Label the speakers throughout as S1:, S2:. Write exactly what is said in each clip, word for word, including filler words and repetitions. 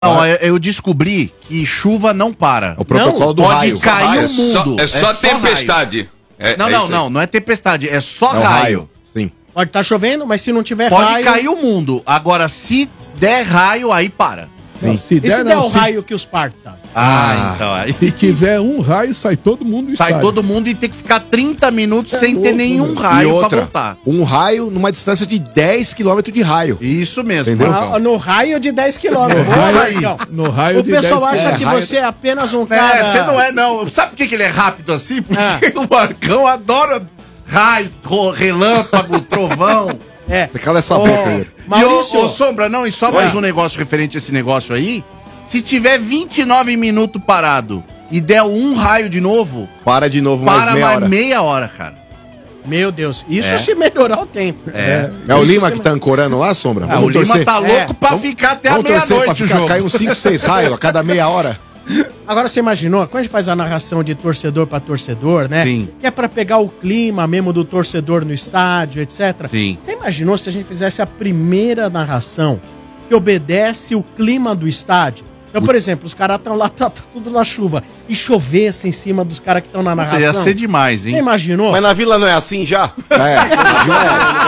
S1: Não, eu descobri que chuva não para.
S2: O protocolo
S1: não,
S2: do
S1: pode
S2: raio.
S1: cair
S2: raio.
S1: o mundo.
S3: É só, é só é tempestade.
S1: Só é, não, é não, não, não é tempestade, é só
S2: é
S1: raio.
S2: raio. Sim.
S4: Pode estar tá chovendo, mas se não tiver
S1: pode
S4: raio...
S1: Pode cair o mundo. Agora, se der raio, aí para.
S4: Não, se der, e se der não, o se... raio que os parta?
S1: Ah, ah, então aí.
S5: Se tiver um raio, sai todo mundo do
S1: Sai
S5: estádio.
S1: todo mundo e tem que ficar trinta minutos é sem louco, ter nenhum
S2: mesmo.
S1: raio
S2: e outra,
S1: pra voltar.
S2: Um raio numa distância de dez quilômetros de raio.
S1: Isso mesmo.
S4: No, no raio de dez quilômetros.
S5: No raio, no raio
S4: o
S5: de
S4: pessoal
S5: dez
S4: acha que
S2: raio
S4: você é apenas um cara...
S1: É, você não é não. Sabe por que que ele é rápido assim? Porque ah. o Marcão adora raio, relâmpago, trovão.
S2: É. Você cala essa
S1: oh,
S2: boca aí.
S1: Maurício... E ô, ô, Sombra, não, e só
S4: é.
S1: mais um negócio referente a esse negócio aí. Se tiver vinte e nove minutos parado e der um raio de novo...
S2: Para de novo mais
S1: para
S2: meia
S1: mais
S2: hora.
S1: meia hora, cara.
S4: Meu Deus, isso
S1: é.
S4: se melhorar o tempo.
S2: É, é o Lima que tá ancorando lá, Sombra?
S1: Ah, o Lima
S2: torcer.
S1: tá louco
S4: é.
S1: pra vamos, ficar até a meia-noite o jogo.
S2: Cai uns cinco, seis raios a cada meia hora.
S4: Agora você imaginou, quando a gente faz a narração de torcedor pra torcedor, né?
S1: Sim.
S4: Que é pra pegar o clima mesmo do torcedor no estádio, etcétera.
S1: Sim.
S4: Você imaginou se a gente fizesse a primeira narração que obedece o clima do estádio? Então, por exemplo, os caras estão lá, tá tudo na chuva, e chovesse em cima dos caras que estão na narração.
S1: Ia ser demais, hein?
S4: Você imaginou?
S6: Mas na Vila não é assim já?
S2: É, na Vila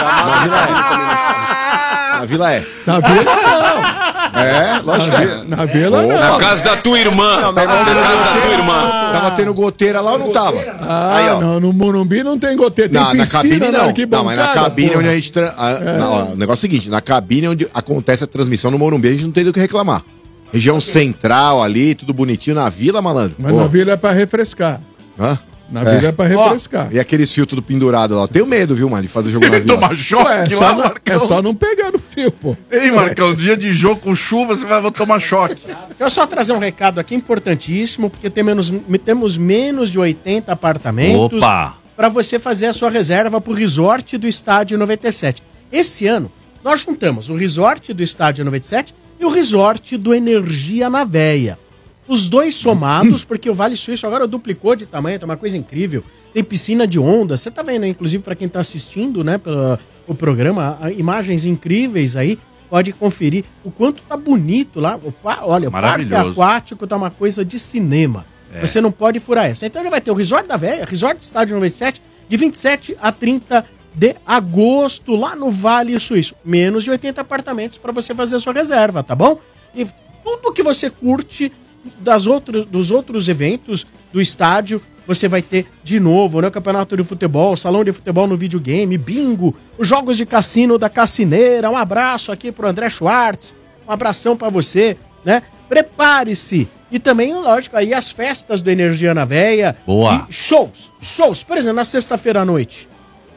S2: é. Na Vila é.
S5: Na Vila não.
S2: É, lógico que é.
S5: Na Vila
S2: Oh,
S5: não.
S3: Na casa da tua irmã.
S2: Não,
S3: Na casa da tua irmã.
S2: Tava tendo goteira lá ou não tava?
S5: Ah,
S2: Aí, ó.
S5: não, no Morumbi não tem goteira, tem
S2: Não, na cabine
S5: piscina,
S2: não.
S5: né?
S2: Não, mas na cabine
S5: porra.
S2: onde a gente... Tra... A,
S5: É.
S2: não, ó, o negócio é o seguinte, na cabine onde acontece a transmissão no Morumbi, a gente não tem do que reclamar. Região central ali, tudo bonitinho. Na Vila, malandro.
S5: Mas
S2: Pô.
S5: na Vila é pra refrescar.
S2: Hã?
S5: Na
S2: É.
S5: Vila é pra refrescar.
S2: E aqueles fios tudo pendurado lá. Eu tenho medo, viu, mano, de fazer jogo na Vila.
S1: Tomar choque
S5: Ué, é,
S1: lá,
S5: só não,
S1: Marcão.
S5: é só não pegar no fio, pô.
S1: Ei, Marcão, dia de jogo com chuva, você vai tomar choque.
S4: Deixa eu só trazer um recado aqui importantíssimo, porque tem menos, temos menos de oitenta apartamentos
S1: Opa!
S4: para você fazer a sua reserva para o resort do Estádio noventa e sete. Esse ano, nós juntamos o resort do Estádio noventa e sete e o resort do Energia na Veia. Os dois somados, porque o Vale Suíço agora duplicou de tamanho, tá uma coisa incrível. Tem piscina de onda, você tá vendo, né? Inclusive para quem tá assistindo, né, pelo o programa, imagens incríveis aí, pode conferir o quanto tá bonito lá. O, olha, o parque aquático tá uma coisa de cinema. É. Você não pode furar essa. Então ele vai ter o Resort da Veia, Resort do Estádio noventa e sete, de vinte e sete a trinta de agosto, lá no Vale Suíço. Menos de oitenta apartamentos para você fazer a sua reserva, tá bom? E tudo que você curte das outros, dos outros eventos do estádio, você vai ter de novo, né? O campeonato de futebol, salão de futebol no videogame, bingo, os jogos de cassino da Cassineira. Um abraço aqui pro André Schwartz, um abração para você, né? Prepare-se. E também, lógico, aí as festas do Energia na Veia.
S1: Boa.
S4: E shows, shows. Por exemplo, na sexta-feira à noite,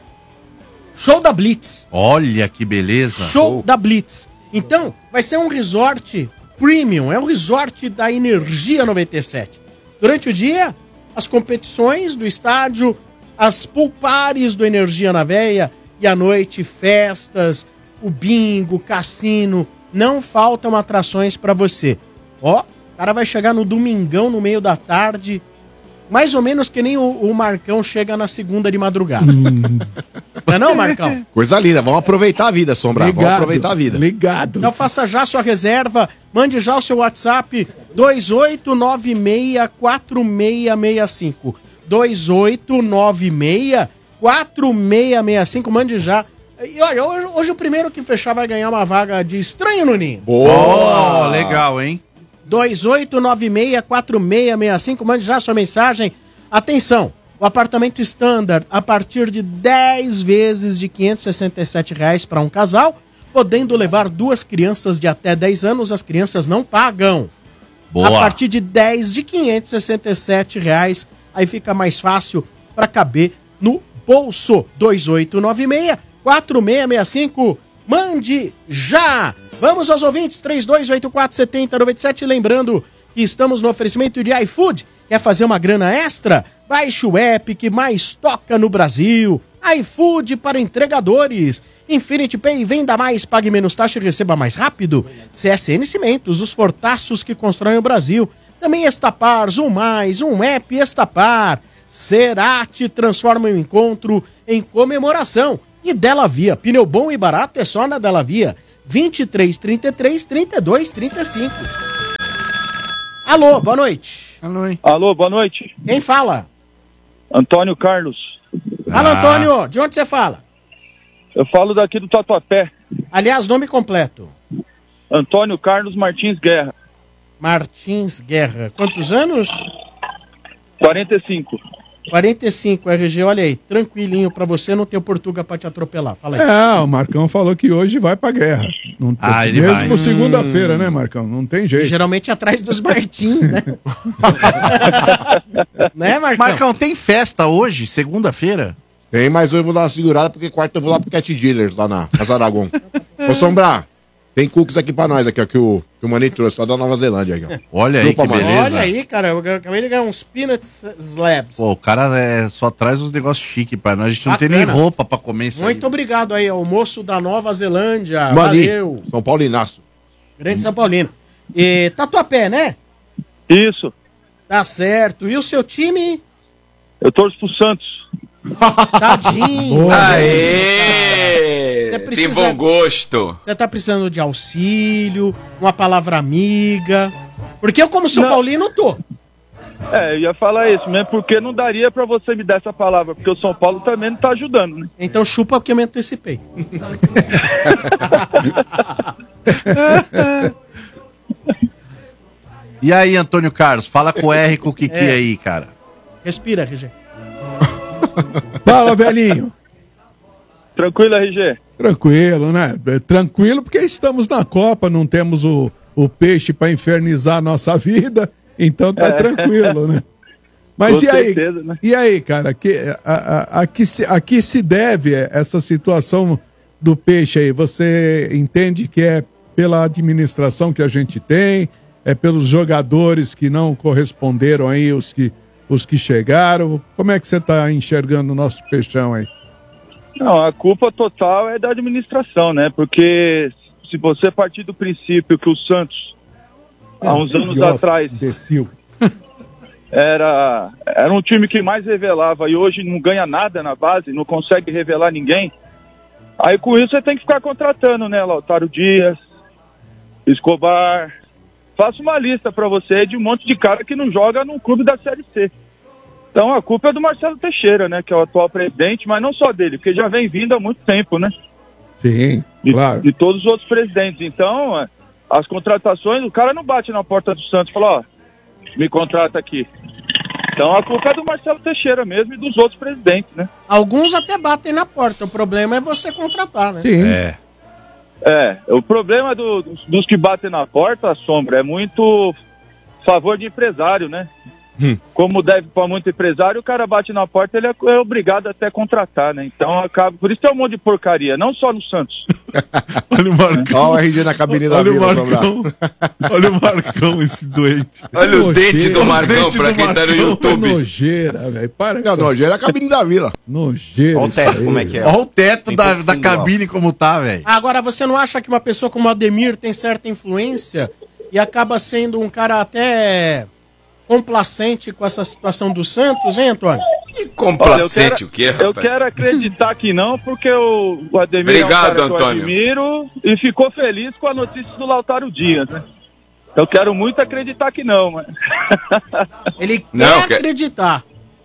S4: show da Blitz.
S1: Olha que beleza.
S4: Show oh. da Blitz. Então, vai ser um resort premium, é um resort da Energia noventa e sete. Durante o dia, as competições do estádio, as pool parties do Energia na Veia, e à noite, festas, o bingo, cassino. Não faltam atrações para você. Ó, o cara vai chegar no domingão, no meio da tarde, mais ou menos que nem o, o Marcão chega na segunda de madrugada. Hum. Não é não, Marcão?
S2: Coisa linda, vamos aproveitar a vida, Sombra.
S5: Ligado,
S2: vamos aproveitar a vida.
S5: Ligado.
S4: Então faça já sua reserva, mande já o seu WhatsApp dois oito nove seis quatro seis seis cinco. dois oito nove seis quatro seis seis cinco, mande já. E olha, hoje, hoje o primeiro que fechar vai ganhar uma vaga de estranho no ninho.
S1: Boa! Oh, legal, hein?
S4: dois oito nove seis quatro seis seis cinco, mande já sua mensagem. Atenção, o apartamento standard a partir de dez vezes de quinhentos e sessenta e sete reais para um casal, podendo levar duas crianças de até dez anos, as crianças não pagam.
S1: Boa.
S4: A partir de dez de quinhentos e sessenta e sete reais, aí fica mais fácil para caber no bolso. dois oito nove seis quatro seis seis cinco, mande já! Vamos aos ouvintes, três dois oito quatro sete zero nove sete, lembrando que estamos no oferecimento de iFood. Quer fazer uma grana extra? Baixe o app que mais toca no Brasil. iFood para entregadores. Infinity Pay, venda mais, pague menos taxa e receba mais rápido. C S N Cimentos, os fortaços que constroem o Brasil. Também Estapar, Zoom Mais, um app Estapar. Cerati transforma o encontro em comemoração. E Della Via, pneu bom e barato é só na Della Via. vinte e três, trinta e três, trinta e dois, trinta e cinco. Alô, boa noite.
S1: Alô, hein?
S6: Alô, boa noite.
S4: Quem fala?
S6: Antônio Carlos.
S4: Fala,
S1: Ah.
S4: Antônio. De onde você fala?
S6: Eu falo daqui do Tatuapé.
S4: Aliás, nome completo.
S6: Antônio Carlos Martins Guerra.
S4: Martins Guerra. Quantos anos?
S6: quarenta e cinco.
S4: quarenta e cinco, R G. Olha aí, tranquilinho pra você, não tem o Portuga pra te atropelar. Fala aí.
S5: É, o Marcão falou que hoje vai pra guerra. Não,
S1: Ah, ele
S5: mesmo
S1: vai.
S5: segunda-feira, né, Marcão? Não tem jeito.
S4: Geralmente atrás dos Martins, né? Né, Marcão?
S1: Marcão, tem festa hoje, segunda-feira?
S2: Tem, mas hoje eu vou dar uma segurada, porque quarta eu vou lá pro Cat Dealers, lá na Casa Aragon. Ô, Sombra, tem cookies aqui pra nós, aqui, ó, que o, que o Manito trouxe, lá da Nova Zelândia. Aqui, ó.
S1: Olha aí,
S2: Chupa,
S1: que
S2: mano.
S1: beleza.
S4: Olha aí, cara, eu acabei de ganhar uns peanuts slabs.
S1: Pô, o cara é, só traz uns negócios chiques pra nós. A gente não tem
S4: Bacana.
S1: nem roupa pra comer isso
S4: Muito
S1: aí.
S4: obrigado aí ao moço da Nova Zelândia.
S2: Mani,
S4: Valeu.
S2: São Paulinaço.
S4: Grande São Paulino. E Tatuapé, né?
S6: Isso.
S4: Tá certo. E o seu time?
S6: Eu torço pro Santos.
S4: Tadinho.
S3: Aê!
S4: Você
S3: Tem
S4: precisa-
S3: bom gosto.
S4: Você tá precisando de auxílio, uma palavra amiga. Porque eu, como São
S6: Não.
S4: Paulino, tô.
S6: É, eu ia falar isso, mesmo porque não daria pra você me dar essa palavra, porque o São Paulo também não tá ajudando, né?
S4: Então chupa porque eu me antecipei.
S1: E aí, Antônio Carlos, fala com o R e com o Kiki
S4: É.
S1: aí, cara.
S4: Respira, R G.
S5: Fala, velhinho.
S6: Tranquilo, R G?
S5: Tranquilo, né? É, Tranquilo, porque estamos na Copa, não temos o, o peixe pra infernizar a nossa vida, então tá tranquilo, né? Mas
S6: Com
S5: e aí?
S6: certeza, né?
S5: E aí, cara, que, a, a, a, que se, a que se deve essa situação do peixe aí? Você entende que é pela administração que a gente tem, é pelos jogadores que não corresponderam aí, os que, os que chegaram? Como é que você tá enxergando o nosso peixão aí?
S6: Não, a culpa total é da administração, né? Porque se você partir do princípio que o Santos, há uns anos
S5: Idiota,
S6: atrás,
S5: imbecil.
S6: era, era um time que mais revelava e hoje não ganha nada na base, não consegue revelar ninguém, aí com isso você tem que ficar contratando, né? Lautaro Dias, Escobar. Faça uma lista pra você de um monte de cara que não joga num clube da Série C. Então a culpa é do Marcelo Teixeira, né? Que é o atual presidente, mas não só dele, porque já vem vindo há muito tempo, né?
S5: Sim,
S6: De,
S5: claro.
S6: de todos os outros presidentes. Então, é, as contratações, o cara não bate na porta do Santos e fala, ó, me contrata aqui. Então a culpa é do Marcelo Teixeira mesmo e dos outros presidentes, né?
S4: Alguns até batem na porta. O problema é você contratar, né?
S5: Sim.
S1: É.
S6: É, o problema do- dos, dos que batem na porta, Sombra, é muito favor de empresário, né? Como deve para muito empresário, o cara bate na porta, ele é, é obrigado até a contratar, né? Então acaba. Por isso tem um monte de porcaria, não só no Santos.
S1: Olha o Marcão.
S2: Olha o R G na cabine da
S1: Olha o
S2: Vila, Sombra.
S1: Marcão. Olha o Marcão, esse doente.
S3: Olha o
S5: Nojeira.
S3: dente do Marcão
S1: dente
S3: pra
S1: do
S3: quem tá no
S1: Marcão.
S3: YouTube.
S5: Nojeira, velho. Para com
S2: Não,
S5: essa
S2: nojeira é a cabine da Vila.
S5: nojeira.
S2: Olha o
S5: isso
S2: teto,
S5: aí.
S2: como é que é.
S1: Olha o teto
S2: Tem
S1: da,
S2: pouco
S1: da
S2: fundo
S1: cabine como tá, velho.
S4: Agora, você não acha que uma pessoa como o Ademir tem certa influência e acaba sendo um cara até complacente com essa situação do Santos, hein, Antônio?
S3: Complacente o quê,
S6: Eu
S3: rapaz?
S6: quero acreditar que não, porque o, o Ademir
S3: Obrigado,
S6: é um cara que
S3: Antônio.
S6: eu admiro e ficou feliz com a notícia do Lautaro Dias, né? Eu quero muito acreditar que não, mas...
S4: Ele
S3: Não,
S4: quer
S3: que-
S4: acreditar.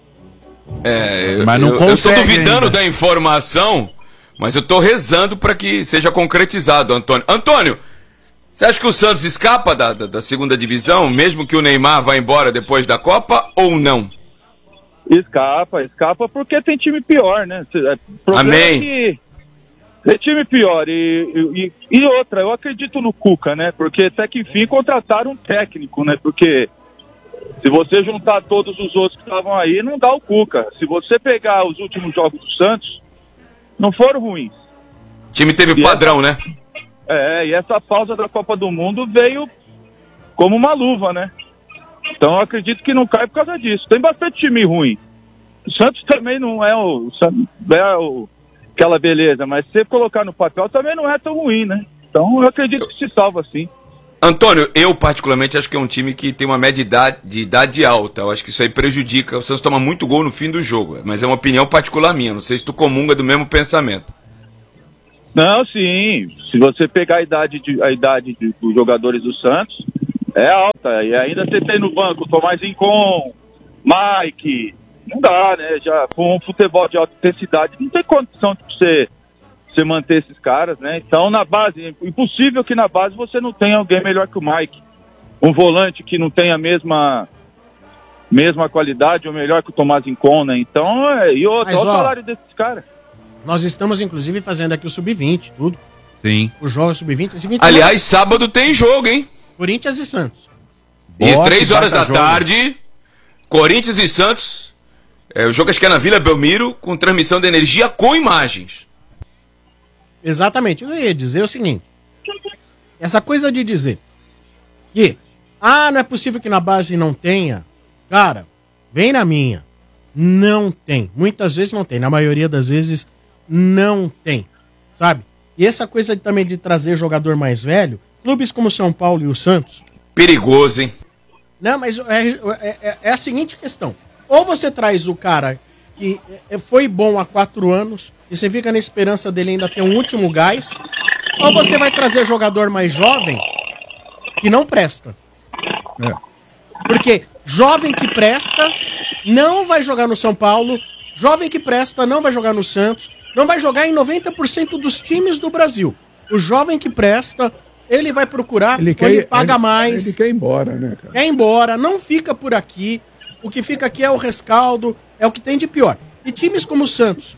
S3: É, eu-
S1: Mas não
S3: eu, eu tô
S1: consegue
S3: duvidando
S1: ainda.
S3: da informação, mas eu tô rezando pra que seja concretizado, Antônio. Antônio, você acha que o Santos escapa da, da, da segunda divisão, mesmo que o Neymar vá embora depois da Copa, ou não?
S6: Escapa, escapa porque tem time pior, né? O problema
S3: Amém.
S6: é que tem time pior e, e, e outra, eu acredito no Cuca, né? Porque até que enfim contrataram um técnico, né? Porque se você juntar todos os outros que estavam aí, não dá o Cuca. Se você pegar os últimos jogos do Santos, não foram ruins.
S3: O time teve
S6: E
S3: padrão, né?
S6: É, e essa pausa da Copa do Mundo veio como uma luva, né? Então eu acredito que não cai por causa disso. Tem bastante time ruim. O Santos também não é o, não é o aquela beleza, mas se você colocar no papel também não é tão ruim, né? Então eu acredito que se salva sim.
S3: Antônio, eu particularmente acho que é um time que tem uma média de idade, de idade alta. Eu acho que isso aí prejudica. O Santos toma muito gol no fim do jogo, mas é uma opinião particular minha. Não sei se tu comunga do mesmo pensamento.
S6: Não, sim. Se você pegar a idade, de, a idade de- dos jogadores do Santos, é alta. E ainda você tem no banco Tomás Rincon, Mike, não dá, né? Já com um futebol de alta intensidade, não tem condição de você, você manter esses caras, né? Então, na base, impossível que na base você não tenha alguém melhor que o Mike. Um volante que não tenha a mesma, mesma qualidade ou melhor que o Tomás Rincon, né? Então, é, e outro, olha o salário desses caras.
S4: Nós estamos, inclusive, fazendo aqui o sub vinte, tudo.
S1: Sim.
S4: O jogo sub vinte.
S3: Aliás, sábado tem jogo, hein?
S4: Corinthians e Santos.
S3: E
S1: Bota,
S3: três horas da
S1: jogo.
S3: tarde, Corinthians e Santos. É, o jogo acho que é na Vila Belmiro, com transmissão de energia com imagens.
S4: Exatamente. Eu ia dizer o seguinte. Essa coisa de dizer que, ah, não é possível que na base não tenha. Cara, vem na minha. Não tem. Muitas vezes não tem. Na maioria das vezes não tem. Sabe? E essa coisa de, também de trazer jogador mais velho, clubes como São Paulo e o Santos.
S3: Perigoso, hein?
S4: Não, mas é, é, é a seguinte questão. Ou você traz o cara que foi bom há quatro anos e você fica na esperança dele ainda ter um último gás, ou você vai trazer jogador mais jovem que não presta.
S5: É.
S4: Porque jovem que presta não vai jogar no São Paulo, jovem que presta não vai jogar no Santos, não vai jogar em noventa por cento dos times do Brasil. O jovem que presta, ele vai procurar,
S5: Ele,
S4: ele,
S5: quer,
S4: ele paga
S5: ele,
S4: mais,
S5: ele quer ir embora, né, cara?
S4: quer ir embora, não fica por aqui. O que fica aqui é o rescaldo, é o que tem de pior. E times como o Santos,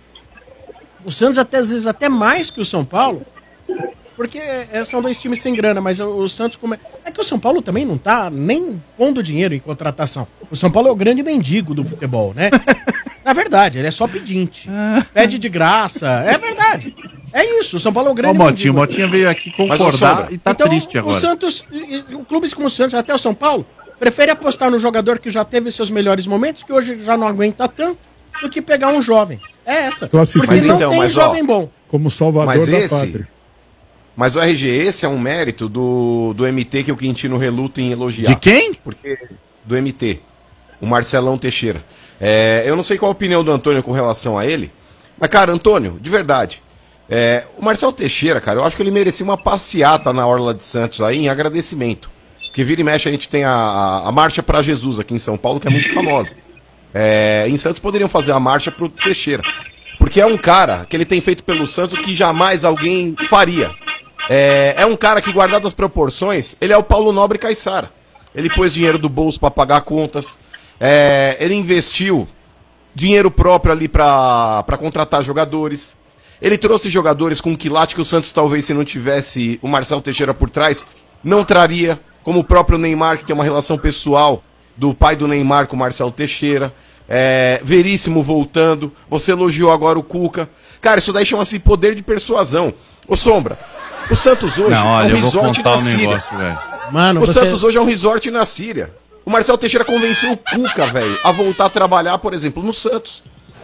S4: o Santos até, às vezes até mais que o São Paulo, porque é, são dois times sem grana, mas o, o Santos... Come... É que o São Paulo também não tá nem pondo dinheiro em contratação. O São Paulo é o grande mendigo do futebol, né? Na verdade, ele é só pedinte. Pede de graça, é verdade. É isso, o São Paulo é o grande
S1: Ó, o Motinho, o
S4: mendigo.
S1: Motinho veio aqui
S3: Mas, ô,
S1: concordar
S3: Sombra,
S1: e tá
S4: então,
S1: triste agora.
S4: O Santos, e- e- o clubes como o Santos, até o São Paulo, prefere apostar no jogador que já teve seus melhores momentos, que hoje já não aguenta tanto, do que pegar um jovem. É essa.
S5: Classifica.
S4: Porque
S5: Mas
S4: não
S7: então,
S4: tem
S7: mas, ó,
S4: jovem bom.
S5: Como salvador
S7: Mas
S5: da
S7: esse-
S5: pátria.
S7: Mas o R G, esse é um mérito do, do M T que o Quintino reluta em elogiar.
S1: De quem?
S7: Porque do M T, o Marcelão Teixeira. É, eu não sei qual a opinião do Antônio com relação a ele, mas, cara, Antônio, de verdade, é, o Marcelo Teixeira, cara, eu acho que ele merecia uma passeata na Orla de Santos aí em agradecimento. Porque vira e mexe a gente tem a, a, a Marcha para Jesus aqui em São Paulo, que é muito famosa. É, em Santos poderiam fazer a marcha pro Teixeira. Porque é um cara que ele tem feito pelo Santos que jamais alguém faria. É, é um cara que, guardado as proporções, ele é o Paulo Nobre Caiçara. Ele pôs dinheiro do bolso para pagar contas. É, ele investiu dinheiro próprio ali para contratar jogadores. Ele trouxe jogadores com um quilate que o Santos, talvez, se não tivesse o Marcelo Teixeira por trás, não traria. Como o próprio Neymar, que tem uma relação pessoal do pai do Neymar com o Marcelo Teixeira. É, Veríssimo voltando. Você elogiou agora o Cuca. Cara, isso daí chama-se poder de persuasão. Ô, Sombra, o Santos hoje
S1: Não, olha,
S7: é um
S1: eu vou
S7: resort
S1: contar
S7: na
S1: um
S7: Síria.
S1: negócio, velho.
S4: Mano,
S7: O
S4: você...
S7: Santos hoje é um resort na Síria. O Marcelo Teixeira convenceu o Cuca, velho, a voltar a trabalhar, por exemplo, no Santos.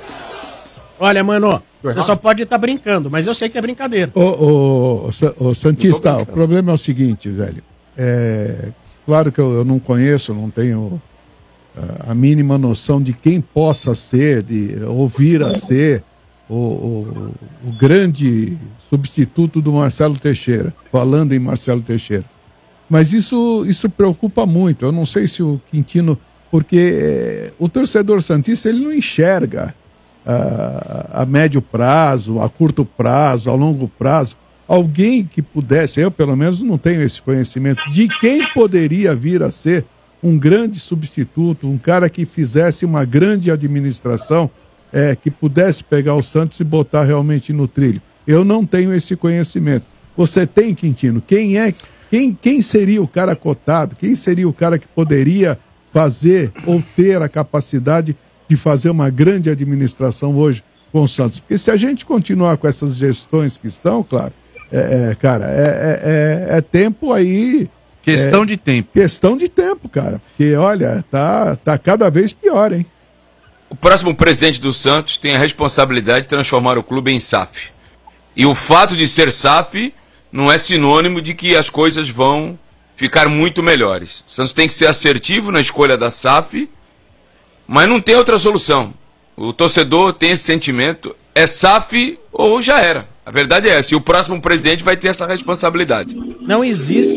S4: Olha, mano, você
S7: errado?
S4: só pode estar brincando, mas eu sei que é brincadeira.
S5: Ô, ô, ô, Sa- ô, Santista,
S7: Eu tô
S5: o
S7: brincando.
S5: problema é o seguinte, velho. É, claro que eu, eu não conheço, não tenho ah, a mínima noção de quem possa ser, de ouvir a ser o, o, o grande substituto do Marcelo Teixeira, falando em Marcelo Teixeira. Mas isso, isso preocupa muito. Eu não sei se o Quintino... Porque eh, o torcedor santista ele não enxerga a, a médio prazo, a curto prazo, a longo prazo, alguém que pudesse, eu pelo menos não tenho esse conhecimento, de quem poderia vir a ser um grande substituto, um cara que fizesse uma grande administração, é, que pudesse pegar o Santos e botar realmente no trilho. Eu não tenho esse conhecimento. Você tem, Quintino? Quem é? Quem, quem seria o cara cotado? Quem seria o cara que poderia fazer ou ter a capacidade de fazer uma grande administração hoje com o Santos? Porque se a gente continuar com essas gestões que estão, claro, é, é, cara, é, é, é, é tempo aí...
S1: Questão
S5: é,
S1: de tempo.
S5: Questão de tempo, cara. Porque, olha, tá, tá cada vez pior, hein?
S3: O próximo presidente do Santos tem a responsabilidade de transformar o clube em S A F. E o fato de ser S A F não é sinônimo de que as coisas vão ficar muito melhores. O Santos tem que ser assertivo na escolha da S A F, mas não tem outra solução. O torcedor tem esse sentimento, é S A F ou já era. A verdade é essa, e o próximo presidente vai ter essa responsabilidade.
S4: Não existe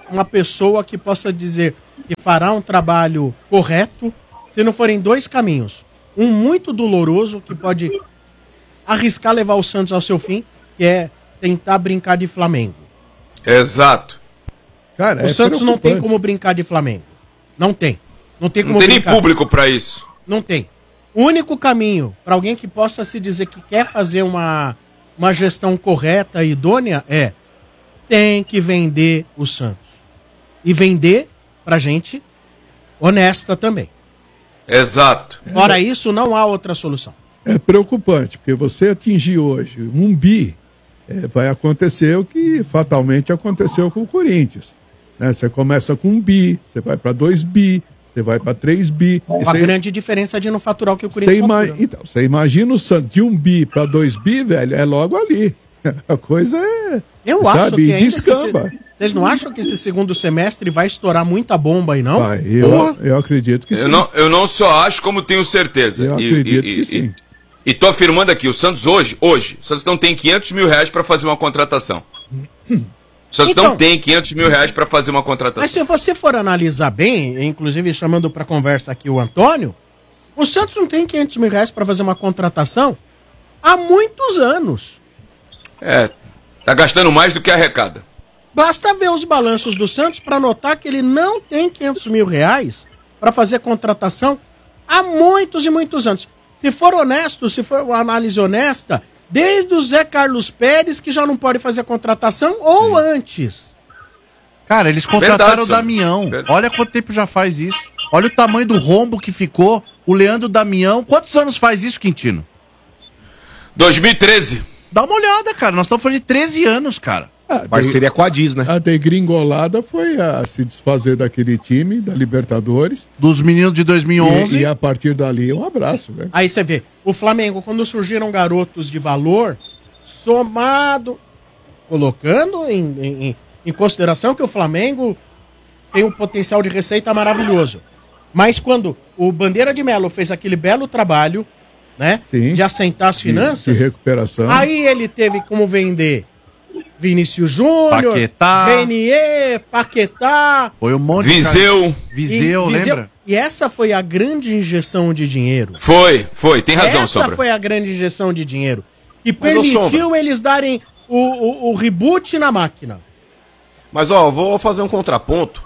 S4: uma pessoa que possa dizer que fará um trabalho correto se não forem dois caminhos. Um muito doloroso, que pode arriscar levar o Santos ao seu fim, que é tentar brincar de Flamengo.
S3: Exato.
S5: Cara,
S4: o
S5: é
S4: Santos não tem
S5: preocupante.
S4: como brincar de Flamengo. Não tem. Não tem como
S3: Não tem nem
S4: brincar.
S3: público pra isso.
S4: Não tem. O único caminho para alguém que possa se dizer que quer fazer uma, uma gestão correta e idônea é tem que vender o Santos. E vender pra gente honesta também.
S3: Exato.
S4: Fora isso, não há outra solução.
S5: É preocupante, porque você atingir hoje um bi, é, vai acontecer o que fatalmente aconteceu com o Corinthians. Né? Você começa com um bi, você vai para dois bi, você vai para três bi.
S4: Com a
S5: você,
S4: grande diferença de no fatural que o
S5: você,
S4: Corinthians
S5: ima
S4: fatura.
S5: então, você imagina o Santos de um bi para dois bi, velho, é logo ali. A coisa é.
S4: Eu
S5: sabe,
S4: acho que ainda
S5: descamba.
S4: esse- Vocês não acham que esse segundo semestre vai estourar muita bomba aí, não?
S5: Vai, eu, eu acredito que
S3: Eu não, eu não só acho, como tenho certeza.
S5: Eu
S3: E-
S5: acredito
S3: e, e,
S5: que sim.
S3: E, e tô afirmando aqui, o Santos hoje, hoje, o Santos não tem quinhentos mil reais pra fazer uma contratação. O Santos
S4: Então-
S3: não tem quinhentos mil reais pra fazer uma contratação.
S4: Mas se você for analisar bem, inclusive chamando para conversa aqui o Antônio, o Santos não tem quinhentos mil reais para fazer uma contratação há muitos anos.
S3: É, tá gastando mais do que arrecada.
S4: Basta ver os balanços do Santos para notar que ele não tem quinhentos mil reais para fazer contratação há muitos e muitos anos. Se for honesto, se for uma análise honesta, desde o Zé Carlos Pérez, que já não pode fazer contratação, ou antes.
S1: Cara, eles contrataram
S3: Verdade,
S1: o Damião.
S3: Verdade.
S1: Olha quanto tempo já faz isso. Olha o tamanho do rombo que ficou. O Leandro Damião. Quantos anos faz isso, Quintino?
S3: dois mil e treze.
S1: Dá uma olhada, cara. Nós estamos falando de treze anos, cara.
S5: Ah,
S7: Parceria com a Diz, né?
S5: A degringolada foi a se desfazer daquele time, da Libertadores.
S1: Dos meninos de dois mil e onze.
S5: E, e a partir dali, um abraço, velho.
S4: Aí você vê, o Flamengo, quando surgiram garotos de valor, somado, colocando em, em, em consideração que o Flamengo tem um potencial de receita maravilhoso. Mas quando o Bandeira de Melo fez aquele belo trabalho, né,
S5: Sim.
S4: de assentar as
S5: De-
S4: finanças,
S5: De, recuperação.
S4: aí ele teve como vender Vinícius Júnior,
S1: Paquetá.
S4: Renier, Paquetá,
S1: Foi um monte
S3: Viseu.
S1: de... Viseu,
S4: e,
S1: lembra?
S4: E essa foi a grande injeção de dinheiro.
S3: Foi, foi, tem razão,
S4: Essa
S3: Sombra.
S4: foi a grande injeção de dinheiro. E
S7: Mas, ô,
S4: permitiu
S7: Sombra.
S4: eles darem o, o, o reboot na máquina.
S7: Mas, ó, vou fazer um contraponto.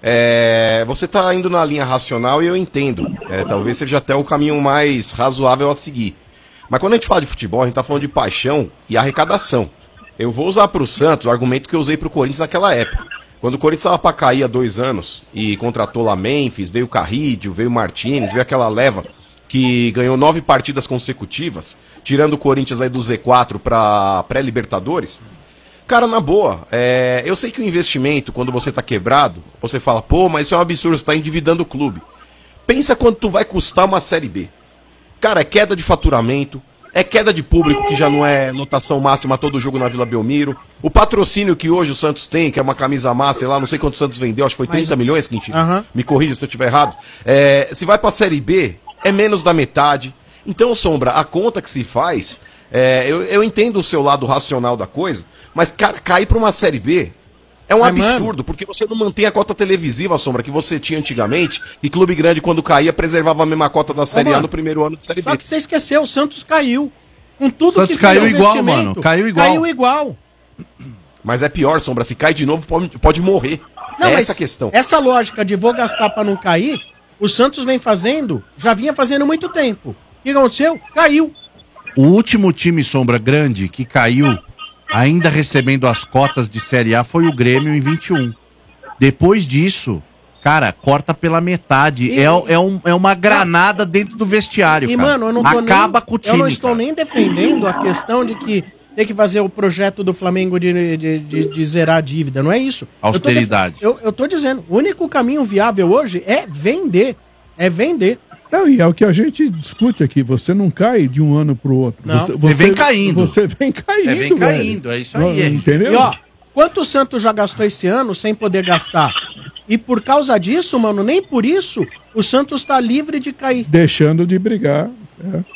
S7: É, você tá indo na linha racional e eu entendo. É, talvez seja até o caminho mais razoável a seguir. Mas quando a gente fala de futebol, a gente tá falando de paixão e arrecadação. Eu vou usar pro Santos o argumento que eu usei pro Corinthians naquela época. Quando o Corinthians estava pra cair há dois anos e contratou lá Memphis, veio o Carrídio, veio o Martínez, veio aquela leva que ganhou nove partidas consecutivas, tirando o Corinthians aí do Z quatro pra pré-Libertadores. Cara, na boa, é, eu sei que o investimento, quando você tá quebrado, você fala, pô, mas isso é um absurdo, você tá endividando o clube. Pensa quanto tu vai custar uma Série B. Cara, é queda de faturamento, é queda de público, que já não é lotação máxima todo jogo na Vila Belmiro. O patrocínio que hoje o Santos tem, que é uma camisa massa, sei lá, não sei quanto o Santos vendeu, acho que foi
S4: Mas-
S7: trinta milhões, Quintino.
S4: Aham.
S7: Me corrija se eu estiver errado. É, se vai pra Série B, é menos da metade. Então, Sombra, a conta que se faz, é, eu, eu entendo o seu lado racional da coisa, mas, cara, cair pra uma Série B é um
S4: Mas,
S7: absurdo, porque você não mantém a cota televisiva, Sombra, que você tinha antigamente, e clube grande, quando caía, preservava a mesma cota da Série A
S4: mano,
S7: no primeiro ano de Série B.
S4: Só que você esqueceu, o Santos caiu. Com tudo
S1: Santos
S4: que fez
S1: caiu
S4: o
S1: igual,
S4: investimento,
S1: mano, caiu igual.
S4: Caiu igual.
S7: Mas é pior, Sombra, se cai de novo, pode, pode morrer.
S4: Não,
S7: é
S4: mas
S7: essa a questão.
S4: Essa lógica de vou gastar pra não cair, o Santos vem fazendo, já vinha fazendo há muito tempo. O que aconteceu? Caiu.
S1: O último time sombra grande que caiu, ainda recebendo as cotas de Série A, foi o Grêmio em vinte e um. Depois disso, cara, corta pela metade.
S4: E-
S1: É, é, um- é uma granada dentro do vestiário,
S4: E,
S1: cara.
S4: mano, eu não tô
S1: Acaba
S4: nem,
S1: com o time,
S4: eu não estou
S1: cara.
S4: nem defendendo a questão de que tem que fazer o projeto do Flamengo de, de, de- de zerar a dívida. Não é isso.
S1: Austeridade.
S4: Eu tô, def- eu, eu tô dizendo, o único caminho viável hoje é vender. É vender.
S5: Não, e é o que a gente discute aqui. Você não cai de um ano pro outro.
S4: Não.
S5: Você,
S1: Você vem caindo.
S5: Você vem caindo,
S1: É, vem
S5: velho.
S1: caindo, é isso aí, é.
S5: Entendeu?
S4: E ó, quanto o Santos já gastou esse ano sem poder gastar? E por causa disso, mano, nem por isso o Santos tá livre de cair.
S5: Deixando de brigar. É.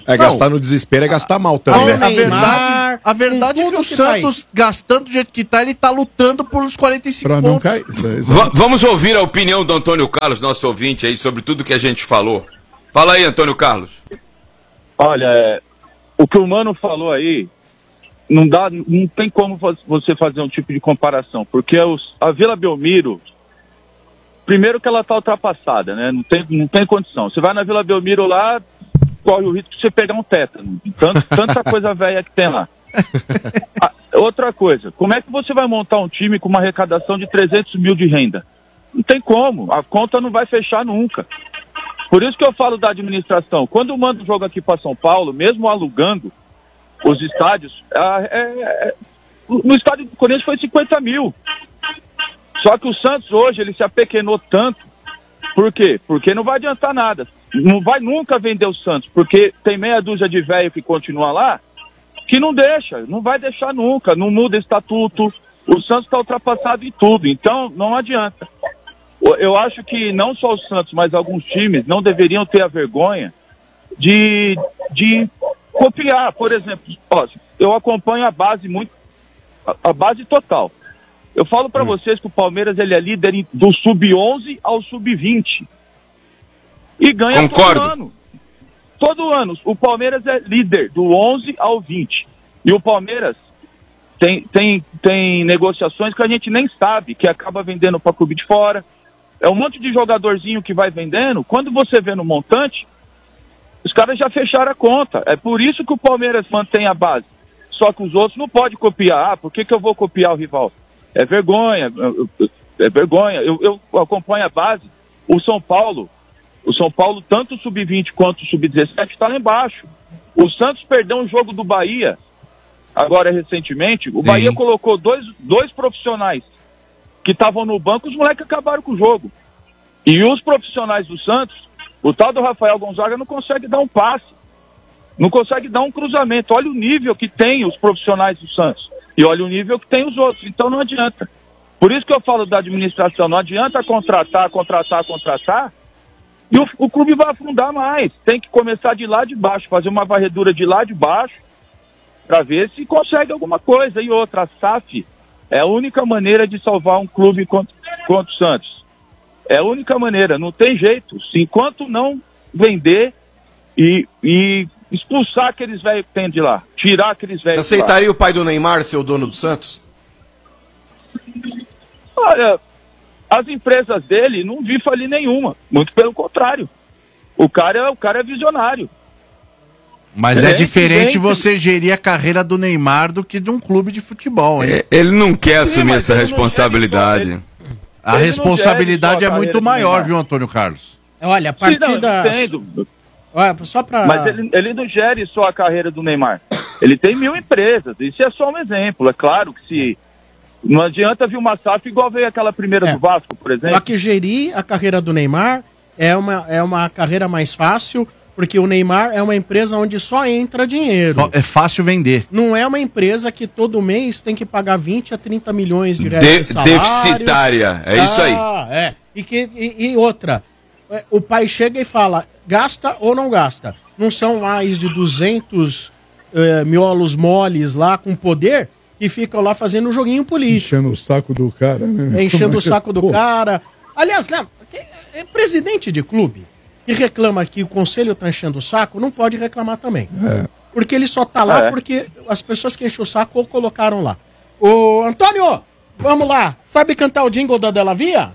S2: É,
S4: Não.
S2: gastar no desespero é gastar mal
S1: A,
S2: também.
S1: ver-
S2: né?
S1: a
S4: Neymar,
S1: verdade, a verdade é
S4: com
S1: que
S4: tudo
S1: o
S4: que
S1: Santos, gastando do jeito que tá, ele tá lutando por os quarenta e cinco
S5: Pra não
S1: pontos.
S5: cair. Isso é- isso é-
S3: Va- vamos ouvir a opinião do Antônio Carlos, nosso ouvinte aí, sobre tudo que a gente falou. Fala aí, Antônio Carlos.
S6: Olha, é, o que o Mano falou aí, não dá, não tem como vo- você fazer um tipo de comparação, porque os- a Vila Belmiro, primeiro que ela tá ultrapassada, né? Não tem, não tem condição. Você vai na Vila Belmiro lá, corre o risco de você pegar um tétano. Tanto, tanta coisa velha que tem lá. Ah, outra coisa, como é que você vai montar um time com uma arrecadação de trezentos mil de renda? Não tem como, a conta não vai fechar nunca. Por isso que eu falo da administração. Quando manda um jogo aqui para São Paulo, mesmo alugando os estádios, ah, é, é, no estádio do Corinthians foi cinquenta mil. Só que o Santos hoje, ele se apequenou tanto. Por quê? Porque não vai adiantar nada. Não vai nunca vender o Santos, porque tem meia dúzia de velho que continua lá, que não deixa, não vai deixar nunca, não muda estatuto. O Santos está ultrapassado em tudo, então não adianta. Eu acho que não só o Santos, mas alguns times não deveriam ter a vergonha de, de copiar. Por exemplo, ó, eu acompanho a base muito, a, a base total. Eu falo para hum. vocês que o Palmeiras ele é líder em, do sub onze ao sub vinte. E ganha
S3: Concordo.
S6: todo ano. Todo ano. O Palmeiras é líder do onze ao vinte. E o Palmeiras tem, tem, tem negociações que a gente nem sabe, que acaba vendendo para clube de fora. É um monte de jogadorzinho que vai vendendo. Quando você vê no montante, os caras já fecharam a conta. É por isso que o Palmeiras mantém a base. Só que os outros não podem copiar. Ah, por que, que eu vou copiar o rival? É vergonha. É vergonha. Eu, eu acompanho a base. O São Paulo, o São Paulo, tanto o sub vinte quanto o sub dezessete, está lá embaixo. O Santos perdeu um jogo do Bahia, agora recentemente. O
S1: Sim.
S6: Bahia colocou dois, dois profissionais que estavam no banco, os moleques acabaram com o jogo. E os profissionais do Santos, o tal do Rafael Gonzaga não consegue dar um passe, não consegue dar um cruzamento. Olha o nível que tem os profissionais do Santos e olha o nível que tem os outros, então não adianta. Por isso que eu falo da administração, não adianta contratar, contratar, contratar e o, o clube vai afundar mais. Tem que começar de lá de baixo, fazer uma varredura de lá de baixo para ver se consegue alguma coisa. E outra, a S A F é a única maneira de salvar um clube contra, contra o Santos. É a única maneira, não tem jeito. Se enquanto não vender e, e expulsar aqueles velhos que tem de lá, tirar aqueles velhos
S7: Você aceitaria o pai do Neymar ser o dono do Santos?
S6: Olha, as empresas dele não vi falir nenhuma. Muito pelo contrário. O cara, o cara é visionário.
S1: Mas é,
S6: É,
S1: diferente
S6: gente.
S1: você gerir a carreira do Neymar do que de um clube de futebol, hein?
S3: É, ele não quer
S6: Sim,
S3: assumir
S6: mas
S3: essa
S6: ele não
S3: responsabilidade.
S6: gera
S1: A
S6: ele não
S1: responsabilidade
S6: gere
S1: é
S6: só a
S1: muito
S6: carreira do
S1: maior,
S6: Neymar.
S1: viu, Antônio Carlos?
S4: Olha, a
S6: Sim, não,
S4: partir
S6: eu
S4: da...
S6: entendo.
S4: Olha, só pra...
S6: Mas ele, ele não gere só a carreira do Neymar. Ele tem mil empresas. Isso é só um exemplo. É claro que se... Não adianta vir uma S A F igual veio aquela primeira
S4: É.
S6: do Vasco, por exemplo.
S4: Só que gerir a carreira do Neymar é uma, é uma carreira mais fácil, porque o Neymar é uma empresa onde só entra dinheiro.
S1: Só- É fácil vender.
S4: Não é uma empresa que todo mês tem que pagar vinte a trinta milhões de reais
S3: De-
S4: de salário.
S3: deficitária, é isso aí.
S4: Ah, é. E, que, e, e outra, é, o pai chega e fala, gasta ou não gasta? Não são mais de duzentos eh, miolos moles lá com poder que ficam lá fazendo um joguinho político.
S5: Enchendo o saco do cara, né?
S4: Enchendo o saco do
S5: Pô,
S4: cara. Aliás, né, é presidente de clube que reclama que o conselho tá enchendo o saco, não pode reclamar também. Porque ele só tá lá
S6: É.
S4: porque as pessoas que enchem o saco ou colocaram lá. Ô, Antônio, vamos lá. Sabe cantar o jingle da Della Via?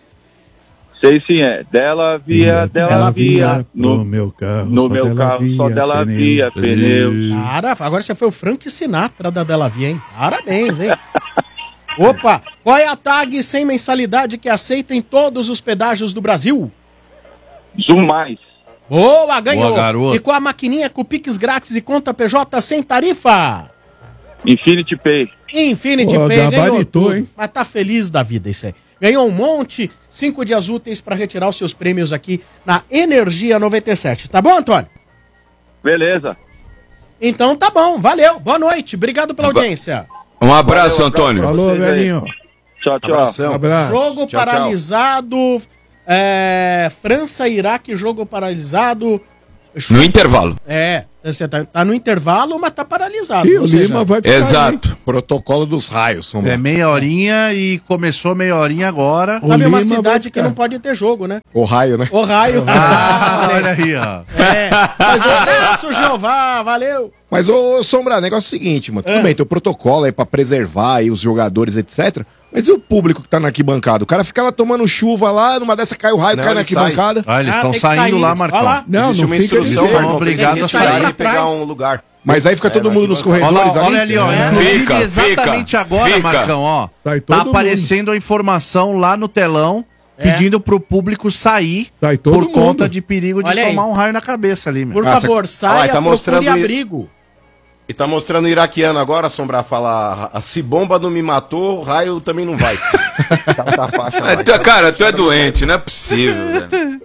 S6: Sei sim, é. Dela via, dela via.
S5: no
S6: No,
S5: meu carro,
S6: no
S5: só
S6: meu
S5: dela
S6: carro só
S5: via
S6: dela
S5: pneu.
S6: via pneu.
S4: Cara, agora você foi o Frank Sinatra da Della Via, hein? Parabéns, hein? Opa, qual é a tag sem mensalidade que aceita em todos os pedágios do Brasil?
S6: Zoom mais.
S4: Boa, ganhou.
S1: Boa, garoto.
S4: E com a maquininha com Pix grátis e conta P J sem tarifa?
S6: Infinity Pay.
S4: Infinity
S5: Pô,
S4: Pay, ganhou
S5: gabaritou,
S4: tudo.
S5: hein?
S4: Mas tá feliz da vida isso aí. Ganhou um monte, cinco dias úteis pra retirar os seus prêmios aqui na Energia noventa e sete. Tá bom, Antônio?
S6: Beleza.
S4: Então tá bom, valeu. Boa noite, obrigado pela
S3: Ba-
S4: audiência.
S3: Um abraço,
S6: Valeu,
S3: Antônio.
S5: Falou,
S6: Vocês aí.
S5: velhinho.
S6: Tchau, tchau.
S7: Abração.
S5: Um abraço.
S4: Jogo
S7: tchau,
S4: paralisado, é, França e Iraque, jogo paralisado.
S3: No intervalo.
S4: É, Você tá, tá no intervalo, mas tá paralisado.
S5: E
S4: ou
S5: o
S4: seja,
S5: Lima vai ficar
S3: Exato.
S5: aí.
S2: Protocolo dos raios, Sombra.
S1: É meia horinha e começou meia horinha agora.
S5: O
S4: Sabe uma
S5: Lima vai
S4: cidade que
S5: ficar.
S4: não pode ter jogo, né?
S2: O raio, né?
S4: O raio.
S1: Ah, olha aí, ó.
S4: É. Mas é isso, Jeová, valeu.
S2: Mas, ô, ô, Sombra, o negócio é o seguinte, mano. Tudo
S4: É.
S2: bem, tem o protocolo aí pra preservar aí os jogadores, etcétera. Mas e o público que tá na arquibancada? O cara fica lá tomando chuva lá, numa dessa cai o raio,
S7: Não,
S2: cai na
S7: ele sai.
S2: arquibancada.
S1: Ah, eles
S4: Ah,
S1: estão
S4: tem que
S1: saindo
S4: sair,
S1: lá,
S4: eles-
S1: Marcão.
S4: olha lá.
S5: Não,
S7: Existe
S5: não
S7: uma
S5: fica
S7: instrução,
S1: eles
S7: mas
S1: são
S7: não
S1: obrigados
S7: tem que
S1: a
S7: sair
S4: sair
S7: e pegar
S4: atrás.
S7: um lugar.
S2: Mas aí fica
S7: É,
S2: todo
S7: mas
S2: mundo
S7: que
S2: nos
S7: bancada.
S1: Olha,
S2: corredores
S1: lá, olha
S2: ali.
S1: ali, ó.
S4: É.
S1: Inclusive,
S3: Fica,
S1: exatamente
S3: fica,
S1: agora,
S3: fica.
S1: Marcão, ó.
S5: Sai
S1: Tá
S5: todo
S1: aparecendo a informação lá no telão,
S4: É.
S1: pedindo pro público sair
S5: Sai todo
S1: por
S5: mundo.
S1: conta de perigo de
S4: Olha aí.
S1: tomar um raio na cabeça ali, meu.
S4: Por
S2: Ah,
S4: favor,
S7: Ah,
S4: saia,
S7: tá
S4: procure
S7: mostrando-
S4: abrigo.
S7: E tá mostrando o iraquiano agora, Sombra, falar, se bomba não me matou, raio também não vai. Tá, tá a faixa lá.
S3: É, tu- cara, tu é doente, não é possível, velho.